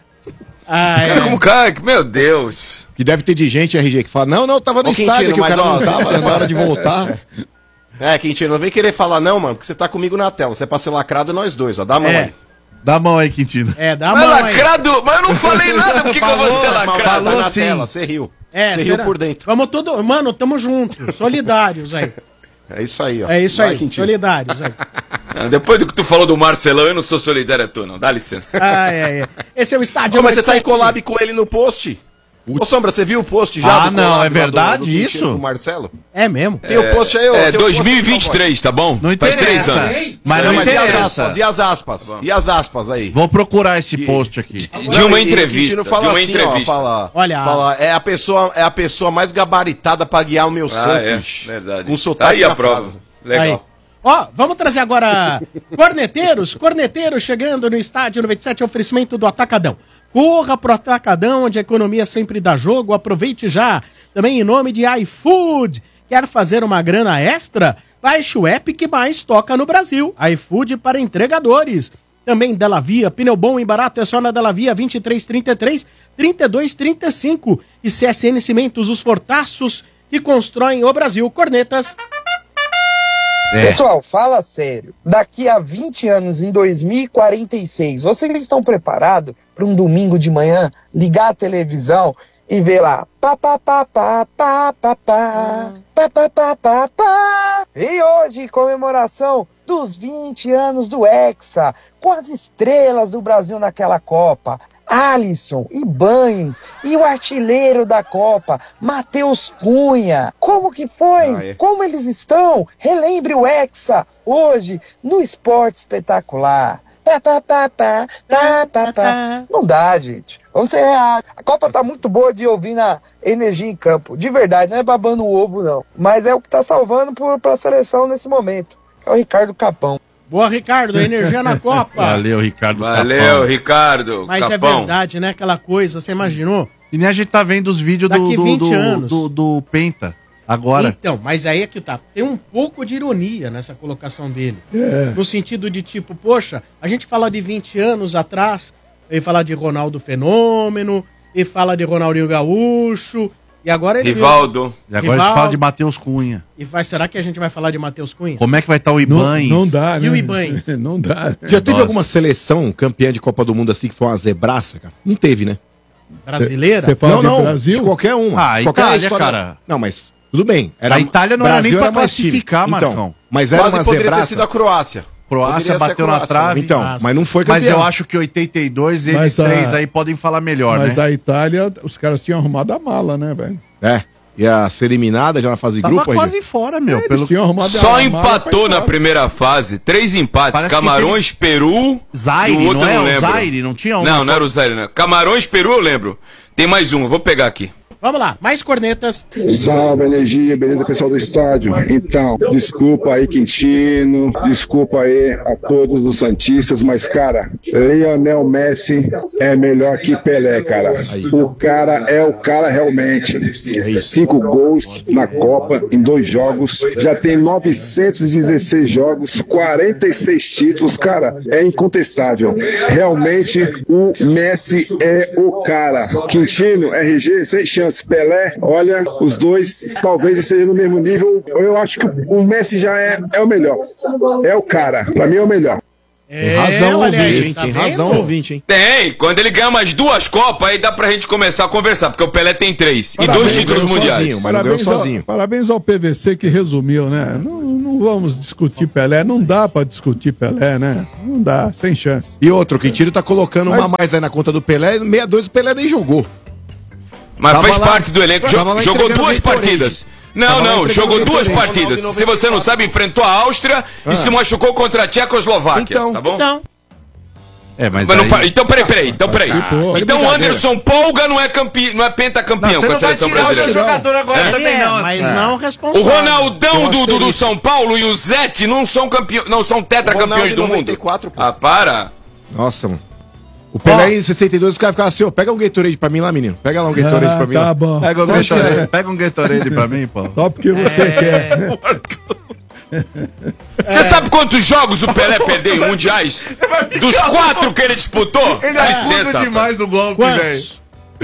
S4: Ah,
S3: Cara,
S4: é.
S3: como cara, meu Deus.
S2: Que deve ter de gente, R G, que fala, não, não, tava no
S7: Ô,
S2: estádio,
S7: Quintino,
S2: que o
S7: mas,
S2: cara
S7: ó,
S2: não tava, na hora de voltar.
S7: É, Quintino, não vem querer falar não, mano, porque você tá comigo na tela. Você é pra ser lacrado nós dois, ó. Dá a mão
S4: É.
S7: aí.
S1: Dá a mão aí, Quintino.
S4: É, dá a
S3: Mas
S4: mão aí.
S3: lacrado, mas eu não falei nada, por que, que eu vou ser
S7: Mas, mas
S3: lacrado?
S7: tá na
S1: sim.
S7: tela, você riu.
S4: É,
S7: você
S4: será?
S7: riu por dentro.
S4: Vamos todo... Mano, tamo juntos, solidários aí.
S7: É isso aí, ó.
S4: É isso
S7: Vai,
S4: aí,
S7: Quintino.
S4: solidários aí.
S3: Não, depois do que tu falou do Marcelão, eu não sou solidário a tu, não. Dá licença.
S4: Ah, é, é. Esse é o estádio.
S7: Ô, mas você tá em
S4: noventa e sete.
S7: collab com ele no post? Ô, Sombra, você viu o post já?
S1: Ah,
S7: do
S1: não,
S7: collab
S1: é
S7: lá do-
S1: verdade
S7: do Quintino
S1: isso?
S7: Com o Marcelo?
S4: É mesmo?
S7: Tem o post aí, ó.
S3: É
S7: tem o post
S3: dois mil e vinte e três, tá bom?
S1: Não
S3: Faz três
S1: interessa.
S3: anos.
S1: Mas
S7: Não,
S1: não
S7: mas e as
S1: interessa.
S7: aspas? E as aspas? E as aspas aí?
S1: Vou procurar esse post aqui.
S3: De uma
S7: E- e o
S3: entrevista.
S7: Quintino
S3: De
S7: fala
S3: uma
S7: assim,
S3: entrevista.
S7: ó, fala,
S4: Olha.
S7: fala, é a pessoa, é a pessoa mais gabaritada pra guiar o meu
S3: Ah,
S7: Santos.
S3: é, verdade.
S7: Um sotaque
S3: Aí a
S7: na
S3: prova.
S7: frase.
S3: Legal.
S4: Aí. Ó, vamos trazer agora corneteiros, corneteiros chegando no estádio noventa e sete, oferecimento do Atacadão. Corra pro Atacadão, onde a economia sempre dá jogo, aproveite já. Também em nome de iFood. Quer fazer uma grana extra? Baixe o app que mais toca no Brasil. iFood para entregadores. Também Della Via, pneu bom e barato é só na Della Via, vinte e três trinta e três, trinta e dois trinta e cinco. E C S N Cimentos, os fortaços que constroem o Brasil. Cornetas.
S1: É.
S8: Pessoal, fala sério. Daqui a vinte anos, em dois mil e quarenta e seis, vocês estão preparados para um domingo de manhã ligar a televisão e ver lá pá pá pá pá pá pá pá pá pá pá pá pá. E hoje, comemoração dos vinte anos do Hexa, com as estrelas do Brasil naquela Copa. Alisson, Ibanes e o artilheiro da Copa, Matheus Cunha. Como que foi?
S7: Ah, é.
S8: Como eles estão? Relembre o Hexa hoje no Esporte Espetacular. Pá, pá, pá, pá, pá, pá, pá. Não dá, gente. Vamos ser reais. A Copa tá muito boa de ouvir na Energia em Campo. De verdade, não é babando o ovo, não. Mas é o que tá salvando por, pra seleção nesse momento. Que é o Ricardo Capão.
S4: Boa, Ricardo, energia na Copa.
S1: Valeu, Ricardo.
S3: Valeu,
S1: Capão.
S3: Ricardo.
S4: Mas é
S3: Capão.
S4: verdade, né? Aquela coisa, você imaginou?
S1: E nem a gente tá vendo os vídeos do,
S4: Daqui
S1: do,
S4: vinte
S1: do,
S4: anos.
S1: do, do Penta agora.
S4: Então, mas aí é que tá. Tem um pouco de ironia nessa colocação dele. No sentido de tipo, poxa, a gente fala de vinte anos atrás, e fala de Ronaldo Fenômeno, e fala de Ronaldinho Gaúcho, e agora ele...
S3: Rivaldo.
S1: E agora a gente fala de Matheus Cunha.
S4: E vai, será que a gente vai falar de Matheus Cunha?
S1: Como é que vai estar o
S5: Não,
S1: Ibanes?
S5: não dá, né?
S4: E o Ibanes?
S5: Não dá.
S2: Já teve
S1: Nossa.
S2: alguma seleção campeã de Copa do Mundo assim que foi uma zebraça, cara? Não teve, né?
S4: Brasileira?
S5: Você fala
S2: não,
S5: de
S2: não,
S5: Brasil?
S2: de qualquer uma.
S1: Ah,
S2: qualquer
S1: Itália,
S2: esquadra-
S1: cara.
S2: Não, mas tudo bem.
S1: A Itália não era nem pra
S2: mais time.
S1: classificar, Marcão.
S2: Então, mas era
S7: Quase
S2: uma
S7: poderia ter
S2: zebraça.
S7: sido a Croácia.
S1: Croácia
S7: Poderia ser a
S1: bateu na
S7: Croácia,
S1: trave.
S2: Então,
S4: Nossa.
S2: mas não foi campeão.
S1: Mas eu acho que oitenta e dois, eles
S5: Mas a-
S1: três aí podem falar melhor,
S5: Mas
S1: né?
S5: a Itália, os caras tinham arrumado a mala, né, velho?
S2: É. Ia ser eliminada já na fase de
S1: Tava
S2: grupo,
S1: quase
S2: R G?
S1: fora, meu.
S5: Eles
S1: pelo
S5: tinham arrumado
S3: Só
S5: a mala
S3: empatou
S5: pra ir
S3: na
S5: fora.
S3: primeira fase. Três empates.
S1: Parece que
S3: Camarões, Peru.
S1: Zaire,
S3: e o outro
S1: não é?
S3: eu
S1: O
S3: lembro.
S1: Zaire, não tinha um?
S3: Não, não era o Zaire, não. Camarões, Peru, eu lembro. Tem mais um, eu vou pegar aqui.
S4: Vamos lá, mais cornetas.
S9: Salve, energia, beleza, pessoal do estádio? Então, desculpa aí, Quintino, desculpa aí a todos os Santistas, mas, cara, Lionel Messi é melhor que Pelé, cara. O cara é o cara realmente. Cinco gols na Copa em dois jogos, já tem novecentos e dezesseis jogos, quarenta e seis títulos, cara, é incontestável. Realmente, o Messi é o cara. Quintino, R G, sem chance. Pelé, olha, os dois talvez estejam no mesmo nível. Eu acho que o Messi já é, é o melhor. É o cara. Pra mim é o melhor.
S2: Tem razão,
S4: olha aí,
S2: ouvinte, hein?
S4: tá
S2: Tem
S4: vendo?
S2: razão, ouvinte, hein?
S3: Tem, quando ele ganha mais duas Copas, aí dá pra gente começar a conversar, porque o Pelé tem três e
S5: Parabéns,
S3: dois títulos
S2: ganhou
S3: mundiais.
S2: sozinho, mas não ganhou
S5: Parabéns ao,
S2: sozinho.
S5: parabéns ao P V C que resumiu, né? Não, não vamos discutir Pelé, não dá pra discutir Pelé, né? Não dá, sem chance.
S2: E outro, o Quintino tá colocando
S5: Mas-
S2: uma mais aí na conta do Pelé, sessenta e dois o Pelé nem jogou.
S3: Mas
S2: Tava
S3: faz
S2: lá-
S3: parte do elenco.
S2: tava
S3: Jo-
S2: lá
S3: jogou
S2: entregando
S3: duas
S2: Gatorade.
S3: partidas. Não,
S2: Tava lá
S3: não,
S2: entregando
S3: jogou duas
S2: Gatorade.
S3: partidas. Se você não sabe, enfrentou a Áustria
S2: Ah.
S3: e se machucou contra a Tchecoslováquia,
S2: Então,
S3: tá bom?
S4: Então,
S1: É, mas,
S3: Mas não
S1: aí-
S3: pa- então, peraí, peraí, então, peraí.
S5: Participou.
S3: Então o
S2: brincadeira.
S3: Anderson Polga não é, campe... não é pentacampeão com a seleção brasileira.
S1: jogador agora
S3: É.
S1: também não.
S4: mas
S1: assim.
S4: não
S3: O
S4: responsável.
S3: Ronaldão do, do, do São Paulo e o Zete não são campeões, não são tetracampeões do mundo.
S7: noventa e quatro, pô.
S3: Ah, para.
S2: Nossa, mano. O Pelé em sessenta e dois, os caras ficavam assim, ó, pega um Gatorade pra mim lá, menino. Pega lá um Gatorade
S5: Ah,
S2: pra mim
S5: tá
S2: lá.
S5: bom.
S1: Pega um Gatorade, pega um Gatorade pra mim, pô.
S5: Só porque você
S3: É.
S5: quer.
S3: Você sabe quantos jogos o Pelé perdeu em mundiais? Dos quatro que ele disputou?
S1: Ele
S3: Dá licença,
S1: acusa
S3: rapaz.
S1: demais o golpe, velho.
S4: Quantos?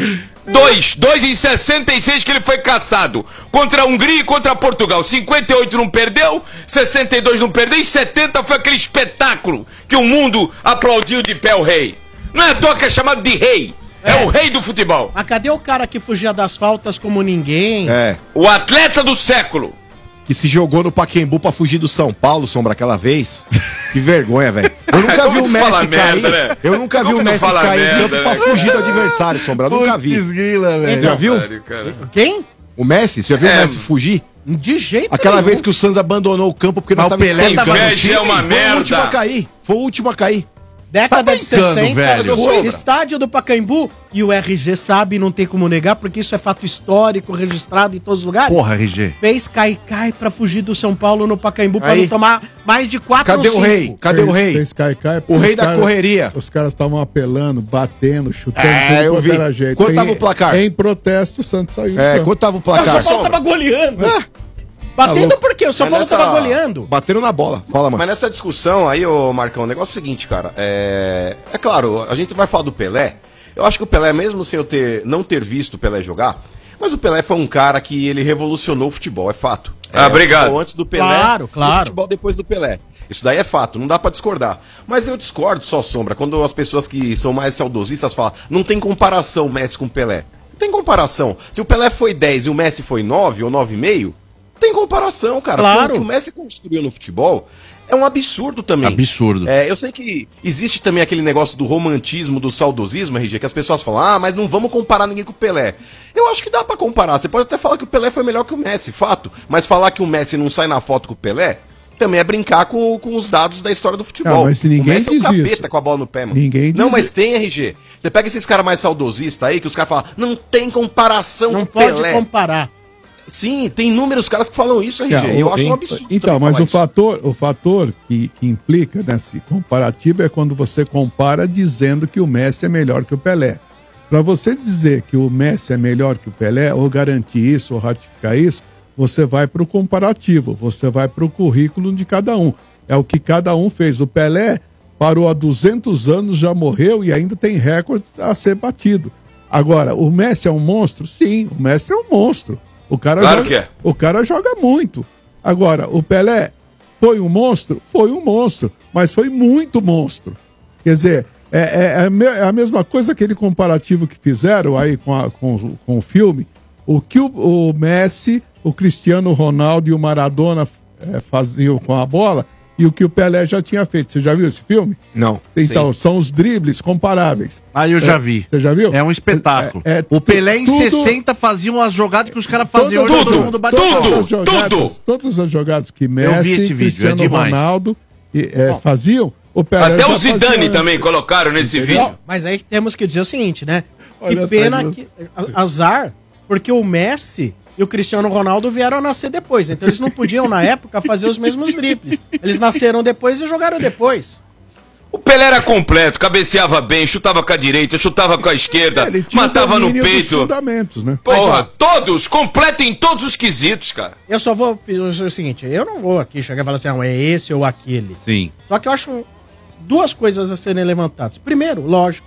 S3: Dois, dois em sessenta e seis que ele foi caçado. Contra a Hungria e contra Portugal. cinquenta e oito não perdeu, sessenta e dois não perdeu e setenta foi aquele espetáculo que o mundo aplaudiu de pé o rei. Não é à toa que é chamado de rei. É,
S4: É.
S3: o rei do futebol.
S4: Mas cadê o cara que fugia das faltas como ninguém?
S2: É,
S3: O atleta do século.
S2: que se jogou no Pacaembu pra fugir do São Paulo, Sombra, aquela vez. Que vergonha, velho. Eu nunca
S3: Como
S2: vi o
S3: tu
S2: Messi
S3: fala
S2: cair.
S3: merda, né?
S2: Eu nunca vi
S3: Como
S2: o
S3: tu
S2: Messi
S3: fala
S2: cair em
S3: merda,
S2: campo
S3: né,
S2: pra
S3: cara?
S2: fugir do adversário, Sombra. Eu nunca vi.
S1: Putz, grila, velho.
S2: Já viu?
S3: Sério, cara.
S4: Quem?
S2: O Messi? Você já viu
S3: É.
S2: o Messi fugir?
S4: De jeito
S2: Aquela
S4: nenhum.
S2: vez que o Santos abandonou o campo porque
S1: Mas
S2: nós
S1: o Pelé
S2: esperando
S1: tava no
S3: Inveja
S1: time,
S3: é uma
S2: Foi o último a
S3: merda.
S2: cair. Foi o último a cair.
S4: Década
S1: Tá
S4: de
S1: brincando,
S4: sessenta,
S1: velho.
S4: foi estádio do Pacaembu e o R G sabe, não tem como negar, porque isso é fato histórico, registrado em todos os lugares.
S1: Porra, R G.
S4: Fez cai-cai pra fugir do São Paulo no Pacaembu pra
S2: Aí.
S4: não tomar mais de quatro
S2: Cadê
S4: ou
S2: o
S4: cinco.
S2: rei? Cadê o
S5: Fez-
S2: rei?
S5: fez cai, cai,
S2: O
S5: porque
S2: rei
S5: os
S2: da
S5: caras-
S2: correria.
S5: Os caras estavam apelando, batendo, chutando,
S2: É, eu
S5: quanto
S2: vi.
S5: era jeito.
S2: Quanto
S5: Em-
S2: tava o placar?
S5: Em protesto, o Santos saiu.
S2: É,
S5: então.
S2: quanto tava o
S4: O São
S2: placar?
S4: Paulo tava goleando.
S2: Ah,
S4: Batendo
S2: louco.
S4: por quê? O São
S7: Mas
S4: Paulo
S7: nessa-
S4: tava goleando.
S2: Bateram na bola. Fala, mano.
S7: Mas nessa discussão aí, ô Marcão, o negócio é o seguinte, cara. É, é claro, a gente vai falar do Pelé. Eu acho que o Pelé, mesmo sem eu ter, não ter visto o Pelé jogar, mas o Pelé foi um cara que ele revolucionou o futebol, é fato.
S3: Ah,
S7: É,
S3: obrigado.
S7: o futebol antes do Pelé,
S4: Claro, claro.
S7: e o futebol depois do Pelé. Isso daí é fato, não dá pra discordar. Mas eu discordo só, Sombra, quando as pessoas que são mais saudosistas falam, não tem comparação o Messi com o Pelé. Não tem comparação. Se o Pelé foi dez e o Messi foi nove ou nove e meio, tem comparação, cara.
S4: Claro.
S7: Porque o que o Messi construiu no futebol é um absurdo também.
S1: Absurdo.
S7: É, eu sei que existe também aquele negócio do romantismo, do saudosismo, R G, que as pessoas falam, ah, mas não vamos comparar ninguém com o Pelé. Eu acho que dá pra comparar. Você pode até falar que o Pelé foi melhor que o Messi, fato. Mas falar que o Messi não sai na foto com o Pelé, também é brincar com, com os dados da história do futebol.
S5: Não, mas ninguém
S7: o Messi
S5: diz
S7: é um capeta
S5: isso.
S7: com a bola no pé, mano.
S5: Ninguém diz
S7: Não, mas
S5: isso.
S7: tem, R G. Você pega esses caras mais saudosistas aí, que os caras falam, não tem comparação
S4: Não
S7: com o
S4: pode
S7: Pelé.
S4: comparar.
S7: Sim, tem inúmeros caras que falam isso, R G.
S5: É,
S7: eu
S5: o-
S7: acho um
S5: em-
S7: absurdo.
S5: Então,
S7: também
S5: mas
S7: falar
S5: o
S7: isso.
S5: fator, o fator que, que implica nesse comparativo é quando você compara dizendo que o Messi é melhor que o Pelé. Para você dizer que o Messi é melhor que o Pelé, ou garantir isso, ou ratificar isso, você vai para o comparativo, você vai para o currículo de cada um. É o que cada um fez. O Pelé parou há duzentos anos, já morreu e ainda tem recordes a ser batido. Agora, o Messi é um monstro? Sim, o Messi é um monstro. O cara,
S3: Claro
S5: joga,
S3: que é.
S5: o cara joga muito. Agora, o Pelé foi um monstro? Foi um monstro, mas foi muito monstro. Quer dizer, é, é- é me- é a mesma coisa, aquele comparativo que fizeram aí com, a- com- com o filme. O que o, o Messi, o Cristiano Ronaldo e o Maradona é, faziam com a bola e o que o Pelé já tinha feito. Você já viu esse filme?
S2: Não.
S5: Então, são os dribles comparáveis.
S1: Aí eu já
S5: É,
S1: vi.
S5: Você já viu?
S1: É um espetáculo.
S5: É- é
S1: o Pelé em
S5: tudo-
S1: sessenta fazia umas jogadas que os caras faziam
S5: Todas
S1: hoje,
S5: as-
S1: todo mundo bate
S5: todas
S1: palma.
S5: as jogadas, Todas as jogadas que Messi,
S1: vi esse vídeo,
S5: Cristiano
S1: é demais.
S5: Ronaldo e, é, faziam, o Pelé
S3: Até
S5: já
S3: o Zidane
S5: fazia, né?
S3: também colocaram nesse
S4: Não,
S3: vídeo.
S4: mas aí temos que dizer o seguinte, né?
S5: Olha,
S4: que pena
S5: tá
S4: que. a- Azar, porque o Messi e o Cristiano Ronaldo vieram a nascer depois. Então eles não podiam, na época, fazer os mesmos dribles. Eles nasceram depois e jogaram depois.
S3: O Pelé era completo, cabeceava bem, chutava com a direita, chutava com a esquerda,
S5: Ele tinha o
S3: matava no
S5: domínio dos
S3: peito.
S5: fundamentos, né?
S3: Porra, todos, completo em todos os quesitos, cara.
S4: Eu só vou pedir o seguinte: eu não vou aqui chegar e falar assim, ah, é esse ou aquele.
S1: Sim.
S4: Só que eu acho um- duas coisas a serem levantadas. Primeiro, lógico,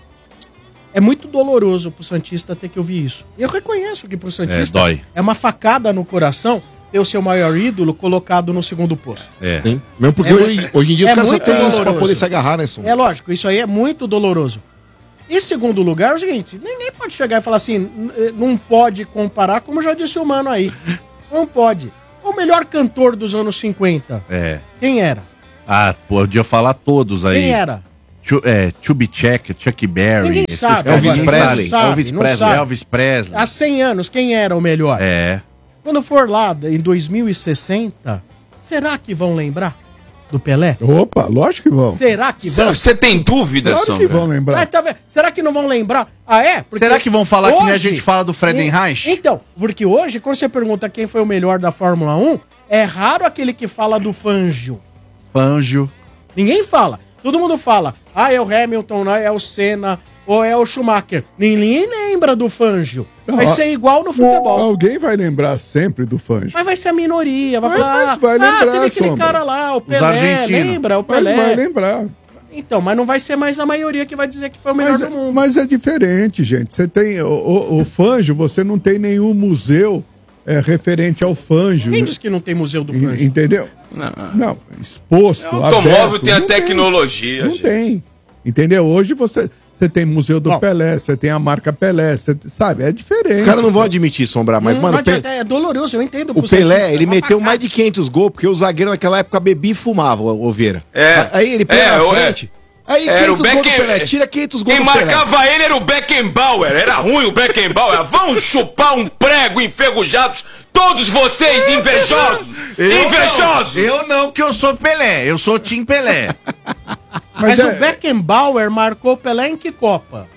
S4: é muito doloroso pro Santista ter que ouvir isso. Eu reconheço que pro Santista
S1: É, dói.
S4: é uma facada no coração, ter o seu maior ídolo colocado no segundo posto.
S1: É.
S2: Sim. Mesmo porque
S4: É
S2: hoje,
S4: muito-
S2: hoje em dia
S4: é
S2: os caras só
S4: muito
S2: têm isso pra
S4: doloroso.
S2: poder se agarrar, né, Sombra?
S4: É lógico, isso aí é muito doloroso. E segundo lugar, é o seguinte, ninguém pode chegar e falar assim, "N- não pode comparar, como já disse o Mano aí. Não pode. O melhor cantor dos anos cinquenta,
S1: É.
S4: quem era?
S1: Ah, podia falar todos aí.
S4: Quem era?
S1: Chu, é, Chubby-Check, Chuck Berry.
S4: Ninguém
S1: esses
S4: sabe.
S1: caras,
S2: Elvis
S1: ninguém
S2: Presley,
S1: sabe.
S2: Elvis
S4: não
S2: Presley,
S4: sabe.
S1: Elvis Presley.
S4: Há cem anos, quem era o melhor?
S1: É.
S4: Quando for lá em dois mil e sessenta, será que vão lembrar do Pelé?
S5: Opa, lógico que vão.
S4: Será que vão?
S3: Você tem dúvida,
S5: Claro que
S3: Sombra?
S5: vão
S4: Ah,
S5: lembrar.
S4: tá vendo? Será que não vão lembrar? Ah, é? Porque
S1: Será que vão falar que nem a
S4: hoje-
S1: gente fala do Friedenreich?
S4: Então, porque hoje, quando você pergunta quem foi o melhor da Fórmula um, é raro aquele que fala do Fangio.
S1: Fangio.
S4: Ninguém fala. Todo mundo fala, ah, é o Hamilton, não, é o Senna, ou é o Schumacher. Ninguém lembra do Fangio. Vai
S5: Não,
S4: ser igual no futebol.
S5: Alguém vai lembrar sempre do Fangio.
S4: Mas vai ser a minoria. Vai
S5: Mas-
S4: falar,
S5: mas vai
S4: ah,
S5: lembrar,
S4: teve aquele
S5: Sombra.
S4: cara lá, o Pelé,
S1: argentinos.
S4: lembra? O
S5: Mas
S4: Pelé.
S5: vai lembrar.
S4: Então, mas não vai ser mais a maioria que vai dizer que foi o melhor
S5: Mas,
S4: do mundo.
S5: mas é diferente, gente. Você tem o, o, o Fangio, você não tem nenhum museu é, referente ao Fangio.
S4: Quem disse que não tem museu do
S5: En-
S4: Fangio?
S5: Entendeu?
S3: Não.
S5: Não, exposto,
S3: O automóvel
S5: aberto,
S3: tem a
S5: não
S3: tecnologia,
S5: Não
S3: gente.
S5: tem. Entendeu? Hoje você, você tem museu do
S4: Bom.
S5: Pelé, você tem a marca Pelé, você, sabe? É diferente.
S2: Os caras não vão admitir, Sombrar, mas,
S4: Não,
S2: mano,
S4: não
S2: o Pe-
S4: adianta, é doloroso, eu entendo.
S2: o
S4: pro
S2: Pelé,
S4: Santista,
S2: ele
S4: é uma
S2: meteu
S4: facada.
S2: mais de quinhentos gols, porque o zagueiro naquela época bebia e fumava, o Oveira.
S3: É.
S2: Aí ele pega
S3: É,
S2: na
S3: o-
S2: frente. Aí
S3: Era o
S2: quinhentos gols do
S3: Becken-
S2: Pelé, tira quinhentos gols
S3: Quem
S2: do Pelé.
S3: marcava ele era o Beckenbauer. Era ruim o Beckenbauer. Vão chupar um prego, enferrujados. Todos vocês, invejosos. Invejosos.
S1: Eu não, que eu sou Pelé. Eu sou Tim Pelé.
S4: Mas,
S5: Mas é-
S4: o Beckenbauer marcou o Pelé em que Copa?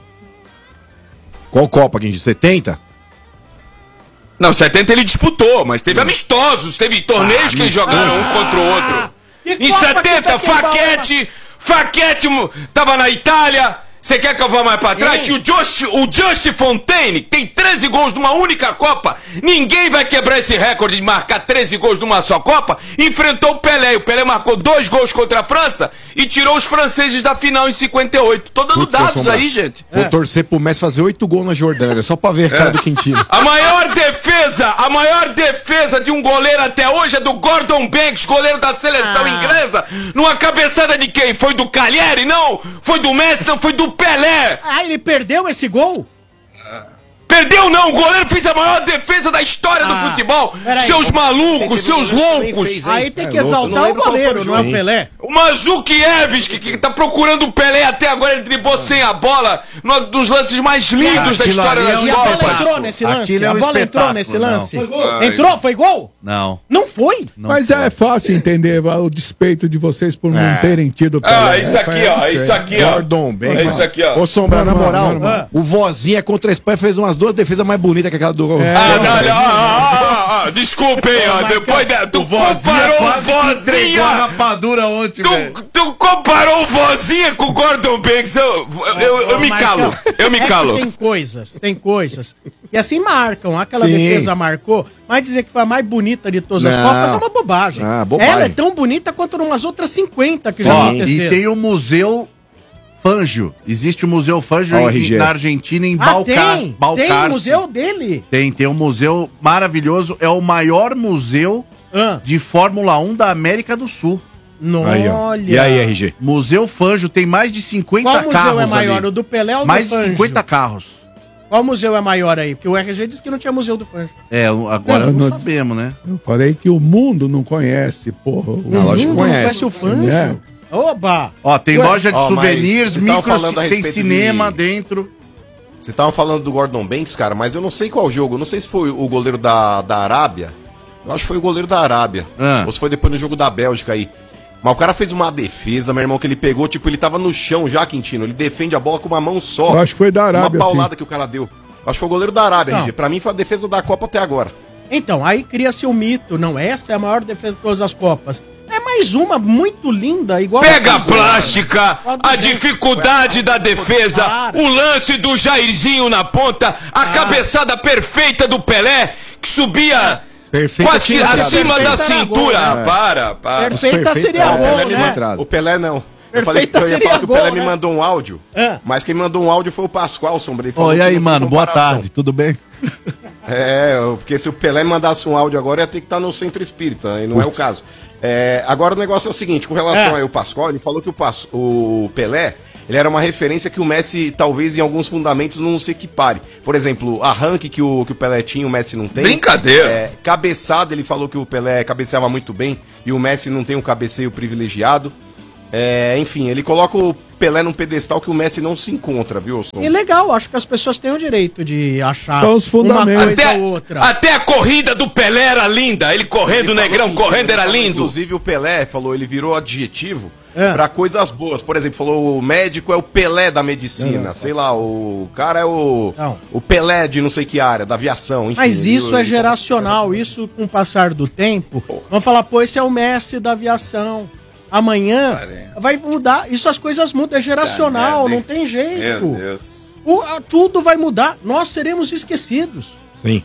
S2: Qual Copa, Guindy? setenta?
S3: Não, setenta ele disputou, mas teve amistosos. Teve torneios que eles jogaram um contra o outro.
S4: Que
S3: Em
S4: Copa
S3: setenta,
S4: que o Beckenbauer-
S3: Faquete, Faquete mo- tava na Itália. Você quer que eu vá mais pra trás?
S4: Quem?
S3: Tinha o Just, o Just Fontaine, que tem treze gols numa única Copa. Ninguém vai quebrar esse recorde de marcar treze gols numa só Copa. Enfrentou o Pelé. E o Pelé marcou dois gols contra a França e tirou os franceses da final em cinquenta e oito. Tô dando
S2: Putz, seu
S3: dados
S2: Sombra.
S3: aí, gente.
S2: Vou torcer pro Messi fazer oito gols na Jordânia, só pra ver a cara do Quintino.
S3: A maior defesa, a maior defesa de um goleiro até hoje é do Gordon Banks, goleiro da seleção
S4: Ah.
S3: inglesa. Numa cabeçada de quem? Foi do Cagliari? Não. Foi do Messi? Não. Foi do Pelé.
S4: Ah, ele perdeu esse gol?
S3: Perdeu não, o goleiro fez a maior defesa da história do
S4: Ah,
S3: futebol.
S4: peraí.
S3: Seus malucos, seus loucos.
S4: Aí tem que
S2: É louco,
S4: exaltar
S2: não
S4: o
S2: lembro qual
S4: goleiro,
S2: foi o
S4: não é o
S2: jogo.
S4: Pelé.
S3: O Mandzukiewicz, que, que tá procurando o Pelé até agora, ele driblou sem a bola, num dos lances mais lindos da
S1: Aquilo
S3: história
S1: ali é
S3: das
S1: um
S4: E a bola
S3: Copas.
S4: entrou nesse lance?
S1: Aquilo é
S4: A
S1: um
S4: bola entrou
S1: espetáculo,
S4: nesse
S1: não.
S4: lance?
S3: Foi gol.
S4: Entrou? Foi gol?
S1: Não.
S4: Não foi?
S1: não
S5: Mas
S1: foi.
S5: é fácil entender o despeito de vocês por não terem tido o
S3: Ah,
S5: Pelé.
S3: isso aqui, ó, isso aqui, ó.
S2: Gordon Banks.
S3: É isso aqui, ó.
S2: Ô, Sombra, na
S5: Normal,
S2: moral,
S5: normal.
S2: o Vozinha contra a Espanha fez umas duas defesas mais bonitas que aquela do...
S3: Ah, não, não, ah, ah, ah, desculpa aí, ó. Depois da. Tu comparou o
S1: entregou a
S3: Vozinha.
S1: rapadura ontem, velho.
S3: Tu, tu comparou o Vozinha com o Gordon Banks. Eu, eu, eu, eu me calo. Eu me
S4: É que
S3: calo.
S4: tem coisas, tem coisas. E assim marcam. Aquela
S2: Sim.
S4: defesa marcou. Mas dizer que foi a mais bonita de todas as
S2: Não.
S4: Copas é uma bobagem.
S2: Ah, bobagem.
S4: Ela é tão bonita quanto umas outras cinquenta que já
S1: Ó,
S4: aconteceram.
S1: e tem o Museu Fangio. Existe o Museu Fangio
S2: Ó, o
S1: em-
S2: R G.
S1: na Argentina, em
S4: Ah,
S1: Balcar
S4: tem?
S1: Balcarce.
S4: Tem o museu dele?
S1: Tem, tem um museu maravilhoso. É o maior museu
S4: Ah,
S1: de Fórmula um da América do Sul.
S2: Aí, ó.
S4: olha.
S2: E aí, R G?
S1: Museu Fangio tem mais de cinquenta
S4: Qual
S1: carros
S4: museu é maior,
S1: ali.
S4: o do Pelé ou
S1: Mais
S4: do
S1: de
S4: Fangio?
S1: cinquenta carros.
S4: Qual museu é maior aí? Porque o R G disse que não tinha museu do Fangio.
S1: É, agora
S5: Não,
S1: não,
S5: não-
S1: sabemos, né?
S5: Eu falei que o mundo não conhece, porra. o-
S2: Não, lógico que
S4: Não
S2: conhece.
S4: conhece o Fangio?
S5: É.
S4: Oba!
S1: Ó, tem
S7: Ué,
S1: loja de
S7: ó, mas
S1: souvenirs,
S7: vocês estavam
S1: micro,
S7: falando a
S1: tem
S7: respeito
S1: cinema
S7: de-
S1: dentro.
S7: Vocês estavam falando do Gordon Banks, cara, mas eu não sei qual jogo. Eu não sei se foi o goleiro da, da Arábia. Eu acho que foi o goleiro da Arábia.
S1: Ah.
S7: Ou se foi depois no jogo da Bélgica aí. Mas o cara fez uma defesa, meu irmão, que ele pegou, tipo, ele tava no chão já, Quintino. Ele defende a bola com uma mão só.
S5: Eu acho que foi da Arábia,
S7: Uma paulada
S5: sim.
S7: que o cara deu. Acho que foi o goleiro da Arábia,
S4: Não.
S7: R G. Pra mim foi a defesa da Copa até agora.
S4: Então, aí cria-se o mito. Não, essa é a maior defesa de todas as Copas. É mais uma muito linda, igual
S3: Pega a
S4: dos-
S3: plástica,
S4: a
S3: a
S4: duzentos.
S3: dificuldade da defesa,
S4: Para.
S3: o lance do Jairzinho na ponta, a cabeçada perfeita do Pelé, que subia
S2: Perfeita
S3: quase que
S2: tinha sido.
S3: acima da
S4: Perfeita era
S3: cintura.
S4: gol, né?
S3: Para, para.
S4: Perfeita
S2: Perfeita
S4: seria
S2: era
S7: o Pelé
S4: gol,
S7: me
S4: né?
S2: entrado.
S7: O Pelé não. Eu
S4: Perfeita
S7: falei que eu ia
S4: seria
S7: falar que o
S4: gol,
S7: Pelé
S4: né?
S7: me mandou um áudio,
S4: É.
S7: mas quem mandou um áudio foi o Pascoal, Sombra. Ele falou
S1: Oi,
S7: que
S1: aí,
S7: não tem
S1: mano, boa
S7: comparação.
S1: tarde, tudo bem?
S7: É, porque se o Pelé mandasse um áudio agora, ia ter que estar no centro espírita, e não é o caso. É, agora o negócio é o seguinte, com relação
S4: É.
S7: aí ao Pascoal, ele falou que o, Pas- o Pelé, ele era uma referência que o Messi, talvez em alguns fundamentos, não se equipare. Por exemplo, arranque que o, que o Pelé tinha, o Messi não tem.
S3: Brincadeira.
S7: É, cabeçada, ele falou que o Pelé cabeceava muito bem, e o Messi não tem um cabeceio privilegiado. É, enfim, ele coloca o Pelé num pedestal que o Messi não se encontra, viu, Som?
S4: E legal, acho que as pessoas têm o direito de achar
S5: São os
S4: uma
S5: fundamentos.
S4: coisa
S3: Até,
S4: ou outra.
S3: até a corrida do Pelé era linda. Ele correndo,
S7: Ele
S3: negrão,
S7: falou que-
S3: correndo, era
S7: ele falou,
S3: lindo.
S7: Inclusive o Pelé falou, ele virou adjetivo
S4: É.
S7: pra coisas boas. Por exemplo, falou o médico é o Pelé da medicina. Sei lá, o cara é o,
S4: Não.
S7: o Pelé de não sei que área, da aviação. Enfim,
S4: Mas
S7: ele-
S4: isso é
S7: ele-
S4: geracional, isso com o passar do tempo. Vamos falar, pô, esse é o Messi da aviação. Amanhã vai mudar. Isso as coisas mudam, é geracional, não tem jeito.
S3: Meu Deus.
S4: O- a- tudo vai mudar. Nós seremos esquecidos.
S2: Sim.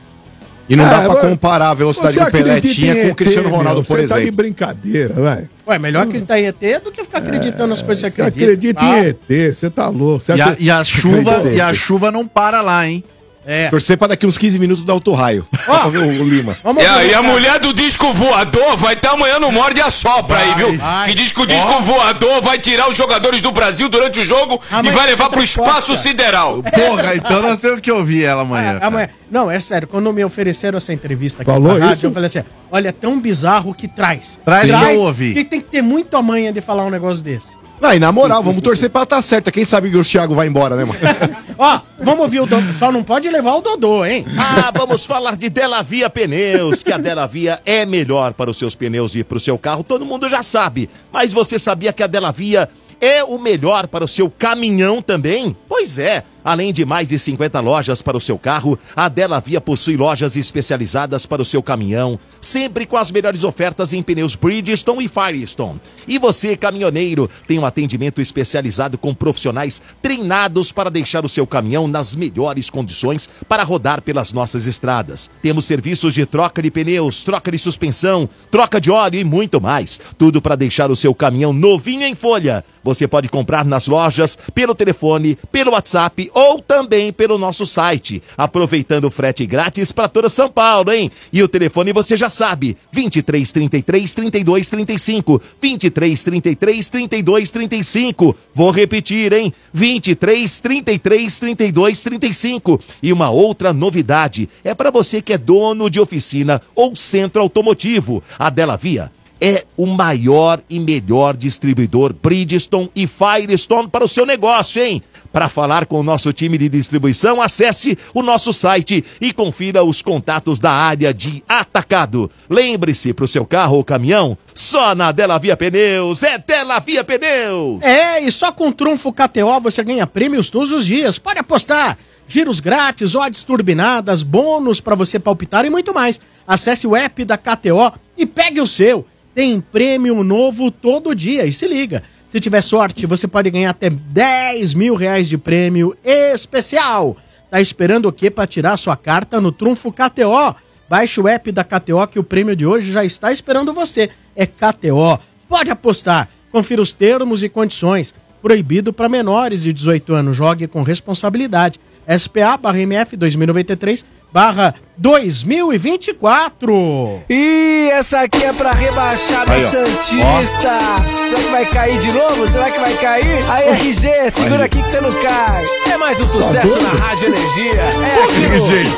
S2: E não
S5: É,
S2: dá pra
S5: mas-
S2: comparar a velocidade
S5: Você
S2: que o Pelé
S5: acredita
S2: tinha
S5: em
S2: com o
S5: E T,
S2: Cristiano Ronaldo,
S5: meu?
S2: por
S5: Você tá de
S2: exemplo.
S5: brincadeira, vai.
S4: Ué, melhor acreditar em E T do que ficar acreditando nas coisas que
S5: Você
S4: você acredita.
S5: acredita em E T, você tá louco. Você
S1: E a,
S5: acredita-
S1: e a chuva,
S2: acredita.
S1: e a chuva não para lá, hein?
S4: É.
S2: Torcer pra daqui uns quinze minutos dar autorraio. Pra ver o Lima.
S4: Vamos
S3: E a, e a
S4: ver,
S3: mulher do disco voador vai estar amanhã no Morde e Assopra aí, viu?
S4: vai.
S3: Que diz que o disco voador vai tirar os jogadores do Brasil durante o jogo
S4: Amanhã
S3: e vai levar pro
S4: entra
S3: espaço
S4: Escócia.
S3: sideral.
S1: Porra, então nós temos que ouvir ela amanhã.
S4: Ah, amanhã. Não, é sério, quando me ofereceram essa entrevista aqui
S5: Falou
S4: na rádio,
S5: isso?
S4: eu falei assim: olha, é tão bizarro que traz.
S1: Traz pra eu ouvir.
S4: Que tem que ter muito amanhã de falar um negócio desse.
S2: Não, e na moral, vamos torcer pra estar certa. Quem sabe que o Thiago vai embora, né, mano?
S4: Ó, vamos ouvir o Dodô. Só não pode levar o Dodô, hein?
S10: Ah, vamos falar de Delavia Pneus, que a Delavia é melhor para os seus pneus e para o seu carro, todo mundo já sabe. Mas você sabia que a Delavia é o melhor para o seu caminhão também? Pois é, além de mais de cinquenta lojas para o seu carro, a Delavia possui lojas especializadas para o seu caminhão, sempre com as melhores ofertas em pneus Bridgestone e Firestone. E você, caminhoneiro, tem um atendimento especializado com profissionais treinados para deixar o seu caminhão nas melhores condições para rodar pelas nossas estradas. Temos serviços de troca de pneus, troca de suspensão, troca de óleo e muito mais. Tudo para deixar o seu caminhão novinho em folha. Você pode comprar nas lojas, pelo telefone, pelo WhatsApp ou também pelo nosso site. Aproveitando o frete grátis para toda São Paulo, hein? E o telefone você já sabe, vinte e três, trinta e três, trinta e dois, trinta e cinco, vinte e três, trinta e três, trinta e dois, trinta e cinco. Vou repetir, hein? vinte e três, trinta e três, trinta e dois, trinta e cinco. E uma outra novidade, é para você que é dono de oficina ou centro automotivo. A Delavia é o maior e melhor distribuidor Bridgestone e Firestone para o seu negócio, hein? Para falar com o nosso time de distribuição, acesse o nosso site e confira os contatos da área de atacado. Lembre-se, para o seu carro ou caminhão, só na Delavia Pneus, é Delavia Pneus!
S4: É, e só com o Trunfo K T O você ganha prêmios todos os dias. Pode apostar. Giros grátis, odds turbinadas, bônus para você palpitar e muito mais. Acesse o app da K T O e pegue o seu. Tem prêmio novo todo dia. E se liga, se tiver sorte, você pode ganhar até dez mil reais de prêmio especial. Tá esperando o quê para tirar sua carta no Trunfo K T O? Baixe o app da K T O que o prêmio de hoje já está esperando você. É K T O. Pode apostar. Confira os termos e condições. Proibido para menores de dezoito anos. Jogue com responsabilidade. S P A barra M F dois mil e noventa e três barra dois mil e vinte e quatro.
S11: E essa aqui é pra rebaixada
S2: Aí, ó.
S11: santista. Será que vai cair de novo? Será que vai cair? Aí, R G, segura aqui que você não cai. É mais um sucesso na Rádio Energia. É aqui no